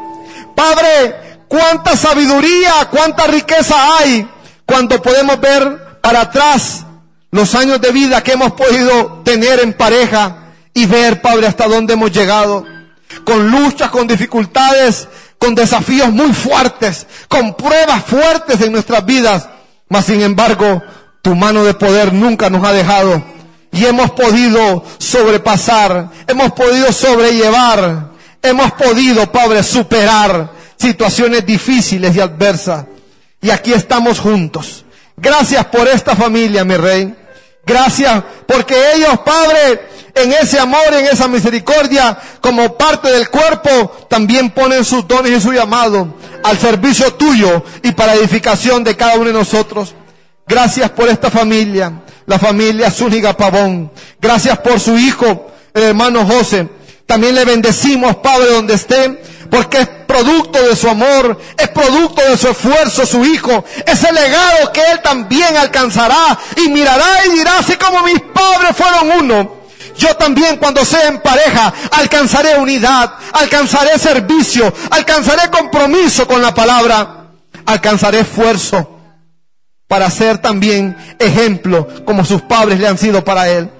Padre, cuánta sabiduría, cuánta riqueza hay cuando podemos ver para atrás los años de vida que hemos podido tener en pareja y ver, Padre, hasta dónde hemos llegado. Con luchas, con dificultades, con desafíos muy fuertes, con pruebas fuertes en nuestras vidas. Mas sin embargo, tu mano de poder nunca nos ha dejado. Y hemos podido sobrepasar, hemos podido sobrellevar, hemos podido, Padre, superar situaciones difíciles y adversas. Y aquí estamos juntos. Gracias por esta familia, mi Rey. Gracias porque ellos, Padre, en ese amor, en esa misericordia, como parte del cuerpo, también ponen sus dones y su llamado al servicio tuyo y para edificación de cada uno de nosotros. Gracias por esta familia, la familia Zúñiga Pavón. Gracias por su hijo, el hermano José. También le bendecimos, Padre, donde esté, porque es producto de su amor, es producto de su esfuerzo, su hijo, ese legado que él también alcanzará y mirará y dirá: así como mis padres fueron uno, yo también, cuando sea en pareja, alcanzaré unidad, alcanzaré servicio, alcanzaré compromiso con la palabra, alcanzaré esfuerzo para ser también ejemplo como sus padres le han sido para él.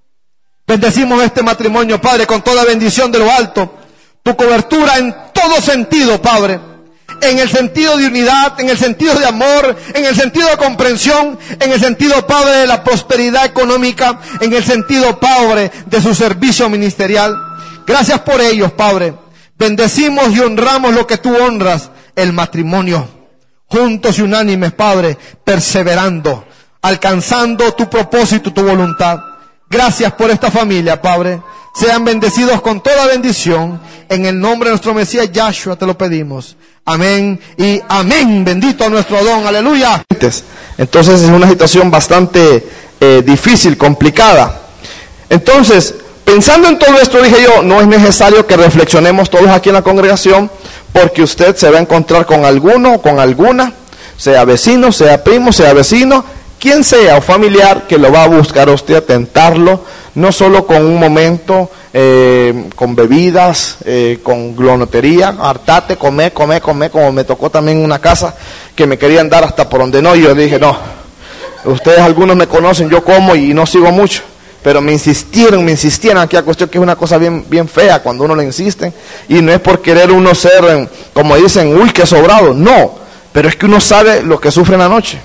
Bendecimos este matrimonio, Padre, con toda bendición de lo alto. Tu cobertura en todo sentido, Padre. En el sentido de unidad, en el sentido de amor, en el sentido de comprensión, en el sentido, Padre, de la prosperidad económica, en el sentido, Padre, de su servicio ministerial. Gracias por ellos, Padre. Bendecimos y honramos lo que tú honras, el matrimonio. Juntos y unánimes, Padre, perseverando, alcanzando tu propósito, tu voluntad. Gracias por esta familia, Padre. Sean bendecidos con toda bendición. En el nombre de nuestro Mesías Yahshua te lo pedimos. Amén y amén. Bendito a nuestro Adón. Aleluya. Entonces es una situación bastante eh, difícil, complicada. Entonces, pensando en todo esto, dije yo, no es necesario que reflexionemos todos aquí en la congregación, porque usted se va a encontrar con alguno o con alguna, sea vecino, sea primo, sea vecino, quien sea o familiar, que lo va a buscar a usted, a tentarlo, no solo con un momento, eh, con bebidas, eh, con glonotería, hartate, come, come, come, como me tocó también en una casa que me querían dar hasta por donde no, y yo dije, no, ustedes algunos me conocen, yo como y no sigo mucho, pero me insistieron, me insistieron, aquella cuestión que es una cosa bien, bien fea cuando uno le insisten, y no es por querer uno ser, como dicen, uy, qué sobrado, no, pero es que uno sabe lo que sufre en la noche.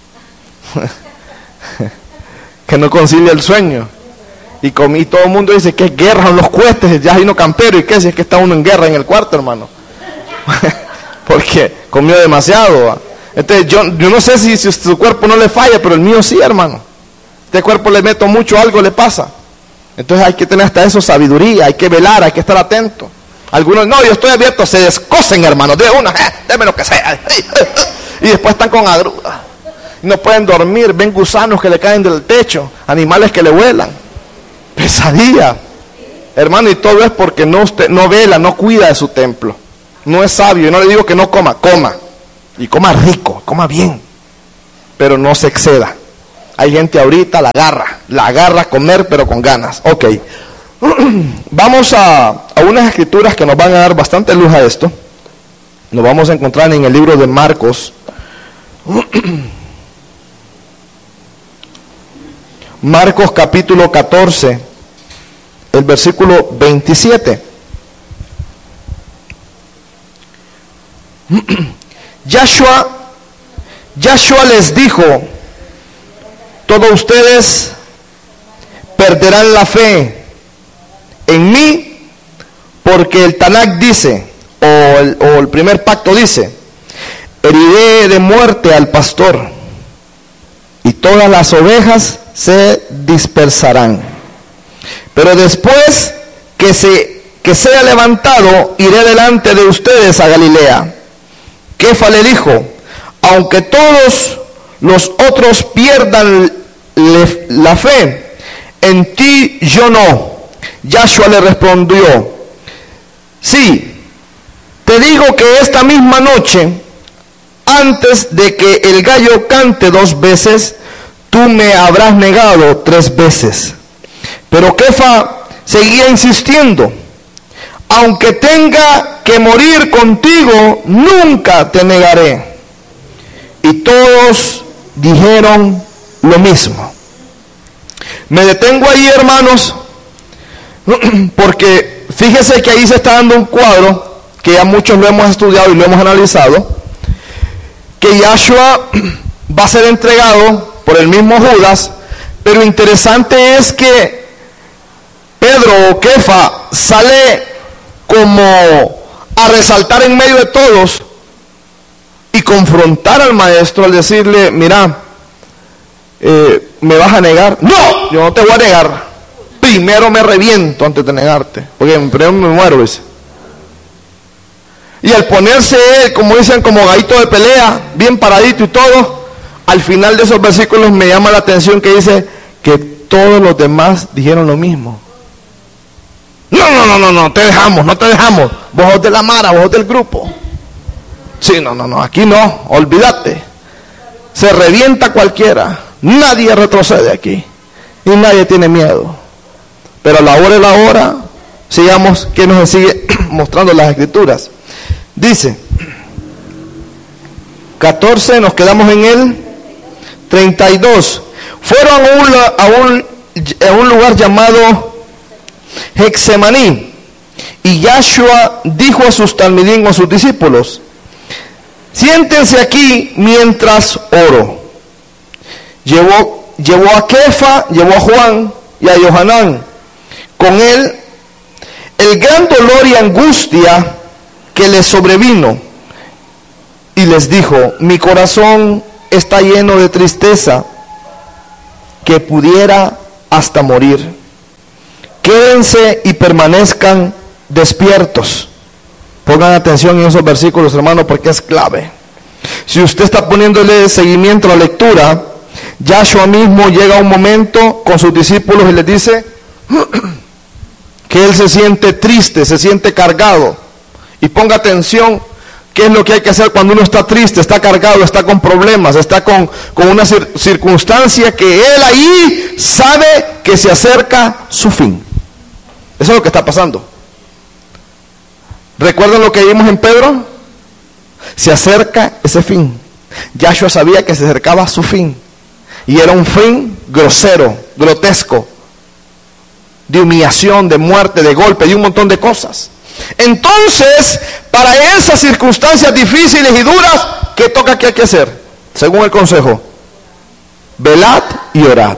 Que no concilia el sueño y, com y todo el mundo dice que es guerra en los cuestes, ya hay uno campero, y que si es que está uno en guerra en el cuarto, hermano. Porque comió demasiado, ¿va? Entonces yo, yo no sé si, si su cuerpo no le falla, pero el mío sí, hermano. Este cuerpo le meto mucho, algo le pasa. Entonces hay que tener hasta eso sabiduría, hay que velar, hay que estar atento. Algunos, no, yo estoy abierto, se descosen, hermano, de una, eh, déme lo que sea. Y después están con agruras. No pueden dormir, ven gusanos que le caen del techo, animales que le vuelan. Pesadilla. Hermano, y todo es porque no, usted, no vela, no cuida de su templo. No es sabio. Y no le digo que no coma, coma. Y coma rico, coma bien. Pero no se exceda. Hay gente ahorita, la agarra. La agarra a comer, pero con ganas. Ok. Vamos a, a unas escrituras que nos van a dar bastante luz a esto. Nos vamos a encontrar en el libro de Marcos. Marcos capítulo catorce, el versículo veintisiete. Yahshua, Yahshua les dijo: todos ustedes perderán la fe en mí, porque el Tanakh dice, o el, o el primer pacto dice: heriré de muerte al pastor, y todas las ovejas se dispersarán. Pero después que, se, que sea levantado, iré delante de ustedes a Galilea. Kefa le dijo: aunque todos los otros pierdan le, la fe, en ti yo no. Yahshua le respondió: sí, te digo que esta misma noche, antes de que el gallo cante dos veces, tú me habrás negado tres veces. Pero Kefa seguía insistiendo: aunque tenga que morir contigo, nunca te negaré. Y todos dijeron lo mismo. Me detengo ahí, hermanos, porque fíjese que ahí se está dando un cuadro que ya muchos lo hemos estudiado y lo hemos analizado, que Yahshua va a ser entregado por el mismo Judas, pero interesante es que Pedro o Kefa sale como a resaltar en medio de todos y confrontar al maestro al decirle: mira, eh, ¿me vas a negar? No, yo no te voy a negar. Primero me reviento antes de negarte, porque primero me muero, dice. Y al ponerse él, como dicen, como gallito de pelea, bien paradito y todo, al final de esos versículos me llama la atención que dice que todos los demás dijeron lo mismo. No, no, no, no, no, te dejamos, no te dejamos. Vos sos de la mara, vos sos del grupo. Sí, no, no, no, aquí no, olvídate. Se revienta cualquiera. Nadie retrocede aquí. Y nadie tiene miedo. Pero a la hora de la hora, sigamos que nos sigue mostrando las escrituras. Dice, catorce, nos quedamos en el treinta y dos. Fueron a un, a un, a un lugar llamado Hexemaní, y Yahshua dijo a sus talmidim, a sus discípulos: siéntense aquí mientras oro. Llevó, llevó a Kefa, llevó a Juan y a Yohanan con él el gran dolor y angustia que les sobrevino, y les dijo: mi corazón está lleno de tristeza, que pudiera hasta morir. Quédense y permanezcan despiertos. Pongan atención en esos versículos, hermano, porque es clave. Si usted está poniéndole seguimiento a la lectura, Yahshua mismo llega a un momento con sus discípulos y les dice que él se siente triste, se siente cargado. Y ponga atención, ¿qué es lo que hay que hacer cuando uno está triste, está cargado, está con problemas, está con, con una cir- circunstancia que él ahí sabe que se acerca su fin? Eso es lo que está pasando. ¿Recuerdan lo que vimos en Pedro? Se acerca ese fin. Yahshua sabía que se acercaba a su fin. Y era un fin grosero, grotesco, de humillación, de muerte, de golpe, de un montón de cosas. Entonces, para esas circunstancias difíciles y duras, ¿qué toca que hay que hacer? Según el consejo: velad y orad.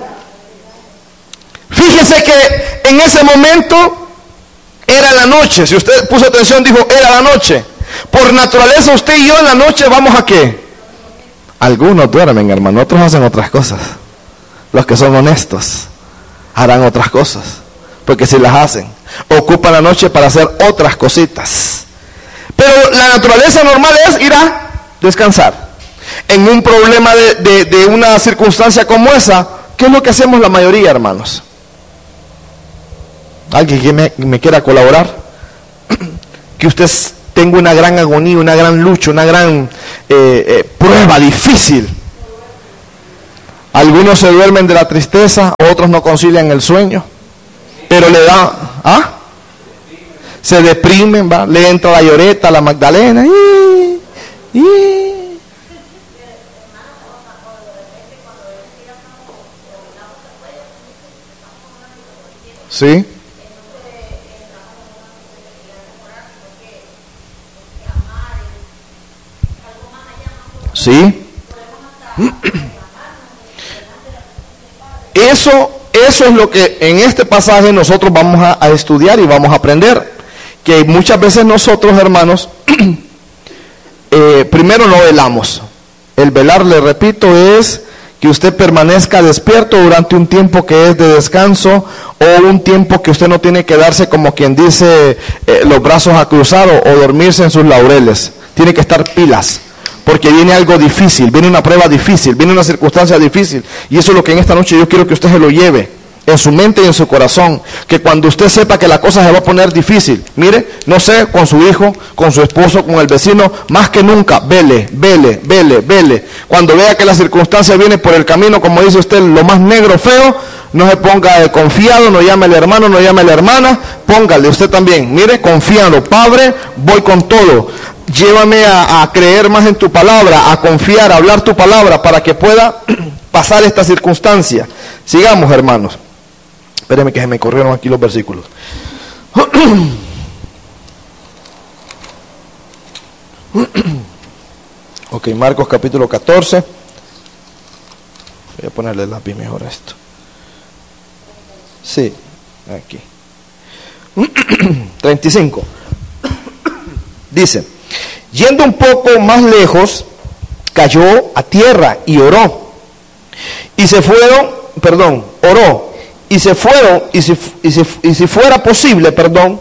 Fíjese que en ese momento era la noche. Si usted puso atención, dijo era la noche. Por naturaleza usted y yo en la noche vamos a ¿qué? Algunos duermen, hermano, otros hacen otras cosas. Los que son honestos harán otras cosas, porque si las hacen, ocupan la noche para hacer otras cositas. Pero la naturaleza normal es ir a descansar. En un problema de, de, de una circunstancia como esa, ¿qué es lo que hacemos la mayoría, hermanos? alguien que me, me quiera colaborar, que usted tenga una gran agonía, una gran lucha, una gran eh, eh, prueba difícil. Algunos se duermen de la tristeza, otros no concilian el sueño, pero le da, ¿ah? Se deprimen, ¿va? Le entra la lloreta, la Magdalena, y, y. ¿Sí? ¿Sí? Eso, eso es lo que en este pasaje nosotros vamos a, a estudiar y vamos a aprender. Que muchas veces nosotros, hermanos, eh, primero no velamos. El velar, le repito, es que usted permanezca despierto durante un tiempo que es de descanso, o un tiempo que usted no tiene que darse, como quien dice, eh, los brazos a cruzar o, o dormirse en sus laureles. Tiene que estar pilas, porque viene algo difícil, viene una prueba difícil, viene una circunstancia difícil, y eso es lo que en esta noche yo quiero que usted se lo lleve en su mente y en su corazón, que cuando usted sepa que la cosa se va a poner difícil, mire, no sé, con su hijo, con su esposo, con el vecino, más que nunca, vele, vele, vele, vele. Cuando vea que la circunstancia viene por el camino, como dice usted, lo más negro, feo, no se ponga de confiado, no llame al hermano, no llame a la hermana, póngale usted también, mire, confiado, Padre, voy con todo. Llévame a, a creer más en tu palabra, a confiar, a hablar tu palabra, para que pueda pasar esta circunstancia. Sigamos, hermanos. Espérenme que se me corrieron aquí los versículos. Ok, Marcos capítulo catorce. Voy a ponerle el lápiz mejor a esto. Sí, aquí. treinta y cinco. Dice, yendo un poco más lejos, cayó a tierra y oró. Y se fueron, perdón, oró. Y se fueron, y si, y, si, y si fuera posible, perdón,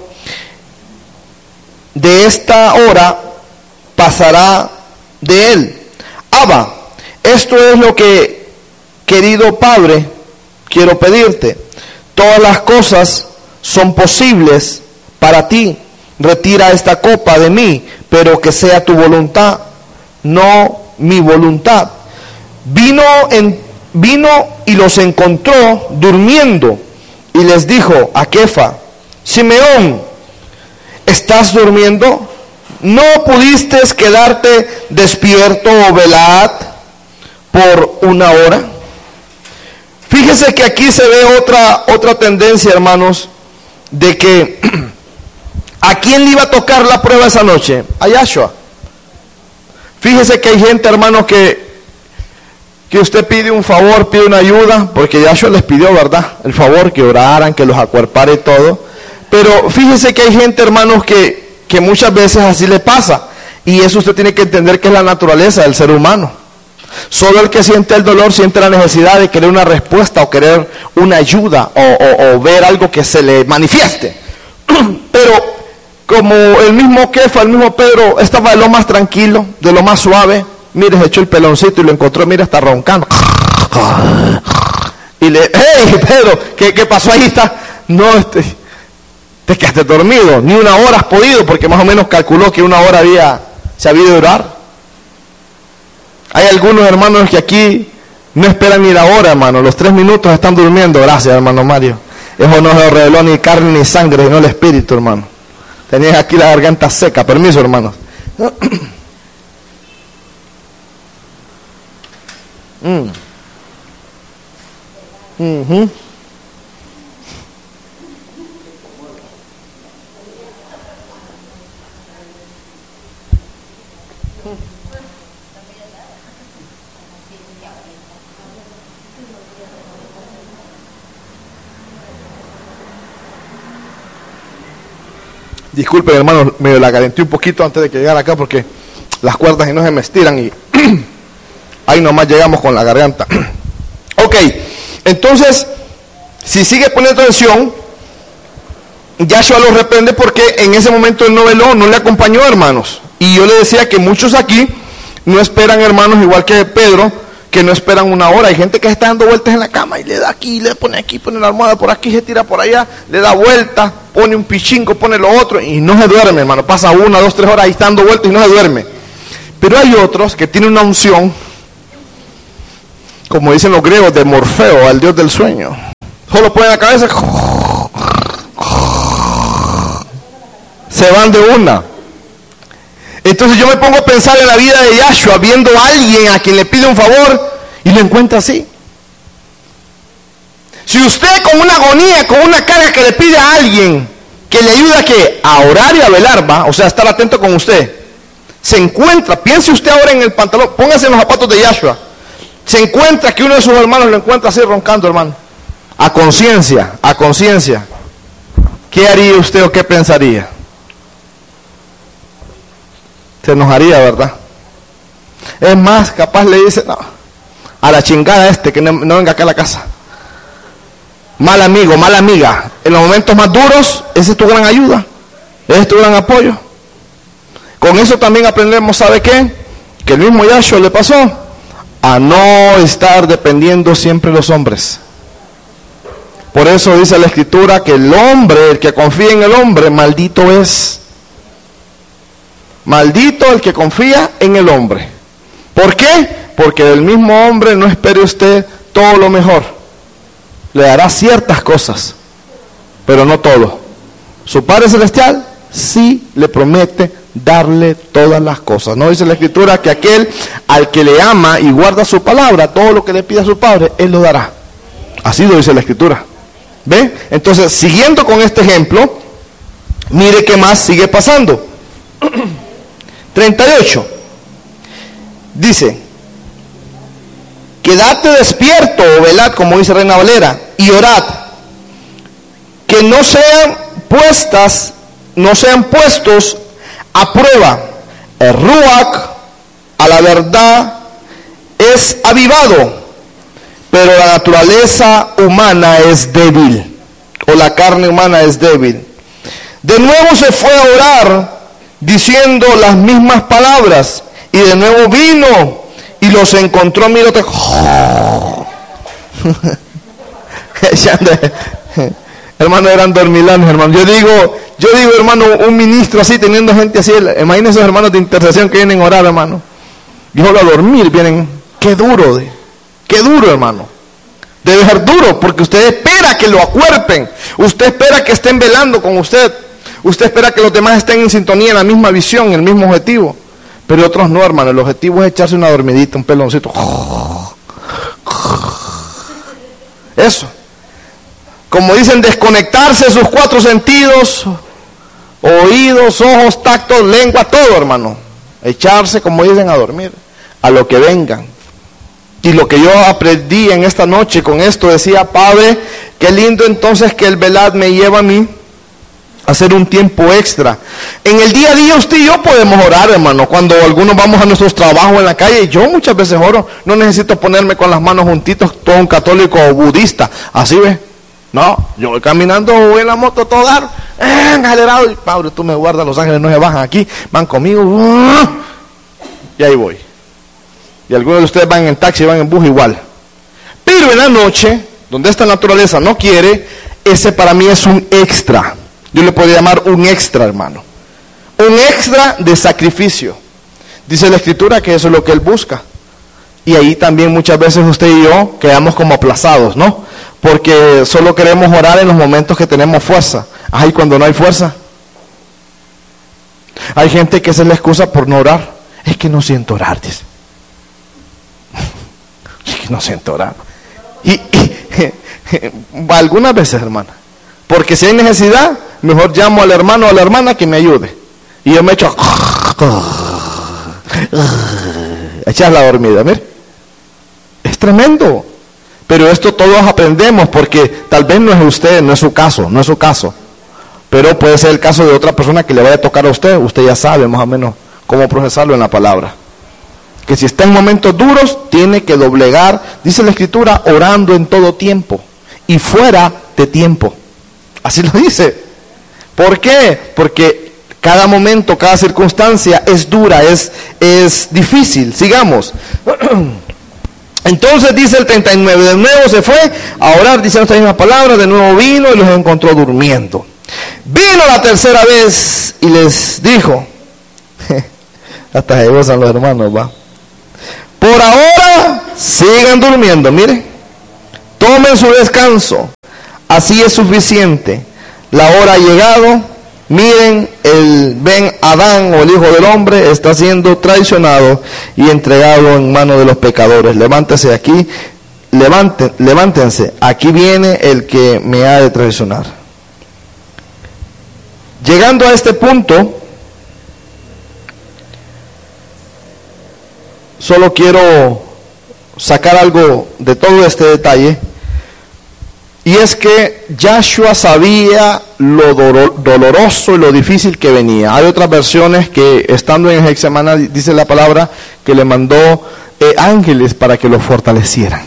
de esta hora pasará de él. Abba, esto es lo que, querido Padre, quiero pedirte. Todas las cosas son posibles para ti. Retira esta copa de mí, pero que sea tu voluntad, no mi voluntad. Vino en Vino y los encontró durmiendo y les dijo a Kefa, Simeón, ¿estás durmiendo? ¿No pudiste quedarte despierto o velad por una hora? Fíjese que aquí se ve otra, otra tendencia, hermanos, de que ¿a quién le iba a tocar la prueba esa noche? A Yahshua. Fíjese que hay gente, hermanos, que que usted pide un favor, pide una ayuda, porque Yahshua les pidió, ¿verdad? El favor, que oraran, que los acuerpara y todo. Pero fíjese que hay gente, hermanos, que, que muchas veces así le pasa. Y eso usted tiene que entender que es la naturaleza del ser humano. Solo el que siente el dolor siente la necesidad de querer una respuesta o querer una ayuda o, o, o ver algo que se le manifieste. Pero como el mismo Kefa, el mismo Pedro, estaba de lo más tranquilo, de lo más suave. Mire, se echó el peloncito y lo encontró, mira, está roncando. Y le, hey, Pedro, ¿qué, qué pasó ahí? Está, no, este, te quedaste dormido, ni una hora has podido, porque más o menos calculó que una hora había, se había de orar. Hay algunos hermanos que aquí no esperan ni la hora, hermano, los tres minutos están durmiendo. Gracias, hermano Mario. Eso no se reveló ni carne ni sangre, sino el espíritu, hermano. Tenías aquí la garganta seca. Permiso, hermanos. Mm. Uh-huh. Disculpen, hermanos, me la calenté un poquito antes de que llegara acá porque las cuerdas y no se me estiran y ahí nomás llegamos con la garganta. Ok, entonces, si sigue poniendo atención, Yahshua lo reprende porque en ese momento él no veló, no le acompañó, hermanos. Y yo le decía que muchos aquí no esperan, hermanos, igual que Pedro, que no esperan una hora. Hay gente que está dando vueltas en la cama y le da aquí, le pone aquí, pone la almohada por aquí, se tira por allá, le da vuelta, pone un pichingo, pone lo otro y no se duerme, hermano. Pasa una, dos, tres horas ahí está dando vueltas y no se duerme. Pero hay otros que tienen una unción, como dicen los griegos, de Morfeo, al dios del sueño. Solo ponen la cabeza, se van de una. Entonces yo me pongo a pensar en la vida de Yahshua, viendo a alguien a quien le pide un favor y lo encuentra así. Si usted con una agonía, con una carga que le pide a alguien que le ayuda a que a orar y a velar, va, o sea, estar atento con usted, se encuentra, piense usted ahora en el pantalón, póngase en los zapatos de Yahshua, se encuentra que uno de sus hermanos lo encuentra así roncando, hermano, a conciencia, a conciencia, ¿qué haría usted o qué pensaría? Se enojaría, ¿verdad? Es más, capaz le dice, no, a la chingada este, que no, no venga acá a la casa. Mal amigo, mala amiga. En los momentos más duros, esa es tu gran ayuda. Ese es tu gran apoyo. Con eso también aprendemos, ¿sabe qué? Que el mismo Yahshua le pasó a no estar dependiendo siempre de los hombres. Por eso dice la Escritura que el hombre, el que confía en el hombre, maldito es. Maldito el que confía en el hombre. ¿Por qué? Porque del mismo hombre no espere usted todo lo mejor. Le dará ciertas cosas, pero no todo. Su Padre Celestial sí le promete darle todas las cosas. ¿No dice la Escritura que aquel al que le ama y guarda su palabra, todo lo que le pida a su Padre, Él lo dará? Así lo dice la Escritura. ¿Ve? Entonces, siguiendo con este ejemplo, mire qué más sigue pasando. treinta y ocho. Dice, quedate despierto o velad, como dice Reina Valera, y orad, que no sean puestas, no sean puestos a prueba. El ruach, a la verdad, es avivado, pero la naturaleza humana es débil, o la carne humana es débil. De nuevo se fue a orar, diciendo las mismas palabras, y de nuevo vino y los encontró, mírate, hermano, eran dormilanes, hermano. Yo digo, yo digo, hermano, un ministro así, teniendo gente así, imagínense esos hermanos de intercesión que vienen a orar, hermano, y solo a dormir vienen. Qué duro, de, qué duro, hermano. Debe ser duro, porque usted espera que lo acuerpen, usted espera que estén velando con usted. Usted espera que los demás estén en sintonía, en la misma visión, en el mismo objetivo. Pero otros no, hermano. El objetivo es echarse una dormidita, un peloncito. Eso. Como dicen, desconectarse sus cuatro sentidos, oídos, ojos, tactos, lengua, todo, hermano. Echarse, como dicen, a dormir, a lo que vengan. Y lo que yo aprendí en esta noche con esto, decía, Padre, qué lindo entonces que el velad me lleva a mí hacer un tiempo extra. En el día a día usted y yo podemos orar, hermano. Cuando algunos vamos a nuestros trabajos en la calle, yo muchas veces oro. No necesito ponerme con las manos juntitos, todo un católico o budista. Así ve. No, yo voy caminando, voy en la moto, todo dar, eh, acelerado. Y Padre, tú me guardas, los ángeles no se bajan aquí, van conmigo. Uh, y ahí voy. Y algunos de ustedes van en taxi, van en bus igual. Pero en la noche, donde esta naturaleza no quiere, ese para mí es un extra. Yo le podría llamar un extra, hermano. Un extra de sacrificio. Dice la Escritura que eso es lo que Él busca. Y ahí también muchas veces usted y yo quedamos como aplazados, ¿no? Porque solo queremos orar en los momentos que tenemos fuerza. Ay, cuando no hay fuerza. Hay gente que esa es la excusa por no orar. Es que no siento orar, dice. Es que no siento orar. Y, y algunas veces, hermana. Porque si hay necesidad, mejor llamo al hermano o a la hermana que me ayude. Y yo me echo a echar la dormida, mire. Es tremendo. Pero esto todos aprendemos, porque tal vez no es usted, no es su caso, no es su caso. Pero puede ser el caso de otra persona que le vaya a tocar a usted. Usted ya sabe más o menos cómo procesarlo en la palabra. Que si está en momentos duros, tiene que doblegar, dice la Escritura, orando en todo tiempo y fuera de tiempo. Así lo dice. ¿Por qué? Porque cada momento, cada circunstancia es dura, es, es difícil. Sigamos. Entonces dice el treinta y nueve, de nuevo se fue a orar diciendo esta misma palabra, de nuevo vino y los encontró durmiendo. Vino la tercera vez y les dijo, hasta se gozan los hermanos, va. Por ahora sigan durmiendo, mire, tomen su descanso, así es suficiente, la hora ha llegado. Miren, el Ben Adán o el Hijo del Hombre está siendo traicionado y entregado en manos de los pecadores. Levántese aquí, levanten, levántense, aquí viene el que me ha de traicionar. Llegando a este punto, solo quiero sacar algo de todo este detalle. Y es que Yahshua sabía lo doloroso y lo difícil que venía. Hay otras versiones que estando en Getsemaní dice la palabra que le mandó eh, ángeles para que lo fortalecieran.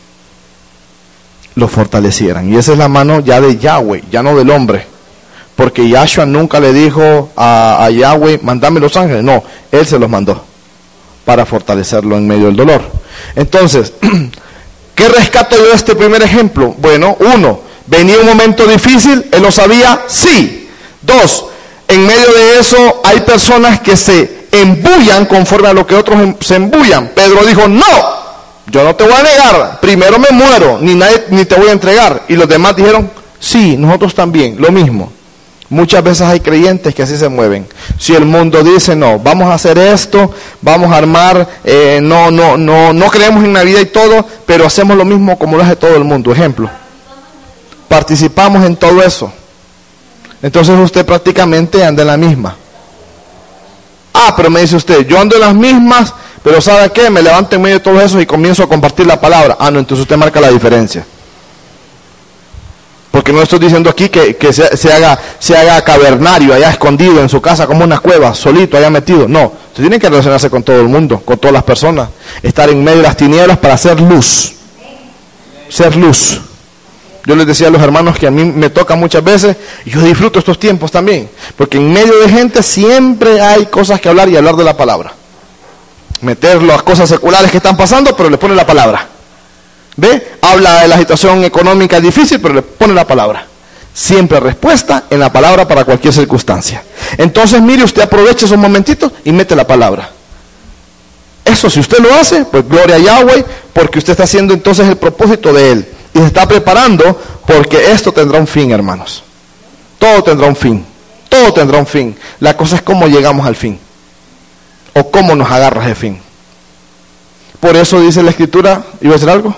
Lo fortalecieran. Y esa es la mano ya de Yahweh, ya no del hombre. Porque Yahshua nunca le dijo a, a Yahweh, mandame los ángeles. No, él se los mandó para fortalecerlo en medio del dolor. Entonces, ¿qué rescato yo de este primer ejemplo? Bueno, uno, venía un momento difícil, él lo sabía, sí. Dos, en medio de eso hay personas que se embullan conforme a lo que otros se embullan. Pedro dijo, no, yo no te voy a negar, primero me muero, ni, nadie, ni te voy a entregar. Y los demás dijeron, sí, nosotros también, lo mismo. Muchas veces hay creyentes que así se mueven. Si el mundo dice, no, vamos a hacer esto, vamos a armar, eh, no, no, no, no creemos en Navidad y todo, pero hacemos lo mismo como lo hace todo el mundo. Ejemplo, participamos en todo eso. Entonces usted prácticamente anda en la misma. Ah, pero me dice usted, yo ando en las mismas, pero ¿sabe qué? Me levanto en medio de todo eso y comienzo a compartir la palabra. Ah, no, entonces usted marca la diferencia. Porque no estoy diciendo aquí que, que se, se, haga, se haga cavernario, allá escondido en su casa como una cueva, solito, allá metido. No, usted tiene que relacionarse con todo el mundo, con todas las personas. Estar en medio de las tinieblas para hacer luz. Ser luz. Yo les decía a los hermanos que a mí me toca muchas veces, y yo disfruto estos tiempos también. Porque en medio de gente siempre hay cosas que hablar y hablar de la palabra. Meter las cosas seculares que están pasando, pero le pone la palabra. ¿Ve? Habla de la situación económica difícil, pero le pone la palabra. Siempre respuesta en la palabra para cualquier circunstancia. Entonces, mire, usted aprovecha esos momentitos y mete la palabra. Eso, si usted lo hace, pues gloria a Yahweh, porque usted está haciendo entonces el propósito de Él. Y se está preparando porque esto tendrá un fin, hermanos. Todo tendrá un fin. Todo tendrá un fin. La cosa es cómo llegamos al fin. O cómo nos agarras de fin. Por eso dice la Escritura, ¿iba a decir algo?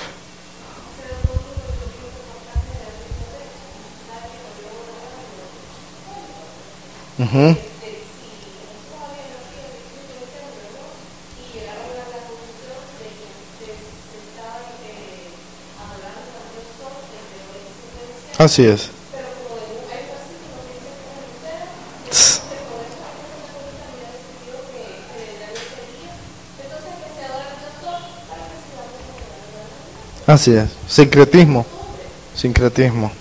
Uh-huh. Así es. Así es. Sincretismo. Sincretismo.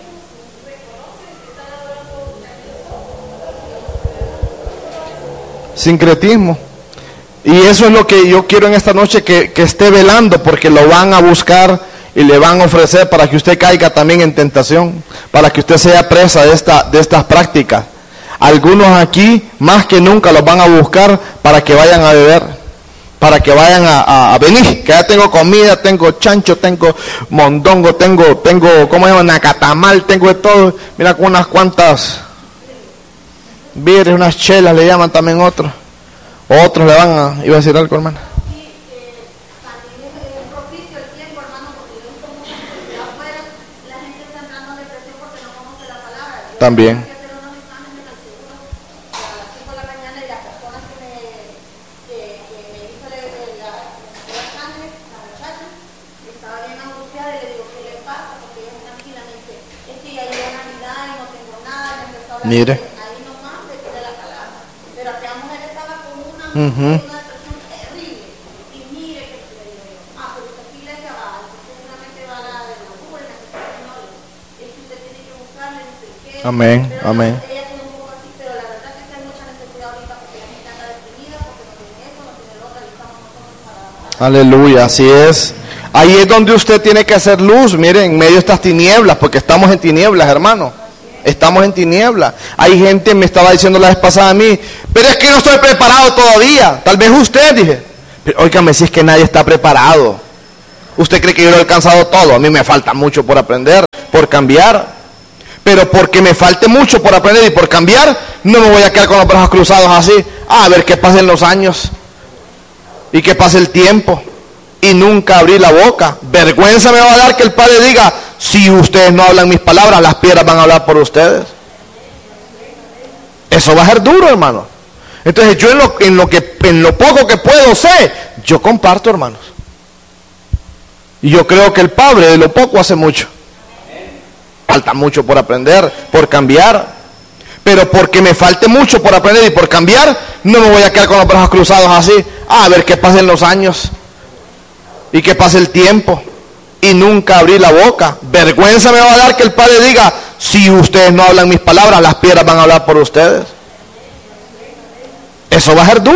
Sincretismo. Y eso es lo que yo quiero en esta noche, que, que esté velando, porque lo van a buscar y le van a ofrecer para que usted caiga también en tentación, para que usted sea presa de, esta, de estas prácticas. Algunos aquí, más que nunca, los van a buscar para que vayan a beber, para que vayan a, a, a venir, que ya tengo comida, tengo chancho, tengo mondongo, tengo, tengo, ¿cómo se llama? Nacatamal, tengo de todo. Mira, con unas cuantas birres, unas chelas le llaman también otros. Otros le van a, iba a decir algo, hermana. También. Mire. Uh-huh. Amén, amén. Aleluya, así es. Ahí es donde usted tiene que hacer luz, miren, en medio de estas tinieblas, porque estamos en tinieblas, hermano. Estamos en tinieblas. Hay gente, me estaba diciendo la vez pasada a mí, pero es que no estoy preparado todavía. Tal vez usted, dije. Pero óigame, si es que nadie está preparado. Usted cree que yo lo he alcanzado todo. A mí me falta mucho por aprender, por cambiar. Pero porque me falte mucho por aprender y por cambiar, no me voy a quedar con los brazos cruzados así. Ah, a ver qué pasen los años. Y que pase el tiempo. Y nunca abrir la boca. Vergüenza me va a dar que el Padre diga, si ustedes no hablan mis palabras, las piedras van a hablar por ustedes. Eso va a ser duro, hermano. Entonces yo en lo, en lo que en lo poco que puedo sé, yo comparto, hermanos. Y yo creo que el Padre de lo poco hace mucho. Falta mucho por aprender, por cambiar. Pero porque me falte mucho por aprender y por cambiar, no me voy a quedar con los brazos cruzados así. Ah, a ver qué pasen los años. Y que pase el tiempo. Y nunca abrir la boca. Vergüenza me va a dar que el Padre diga, si ustedes no hablan mis palabras, las piedras van a hablar por ustedes. Eso va a ser duro.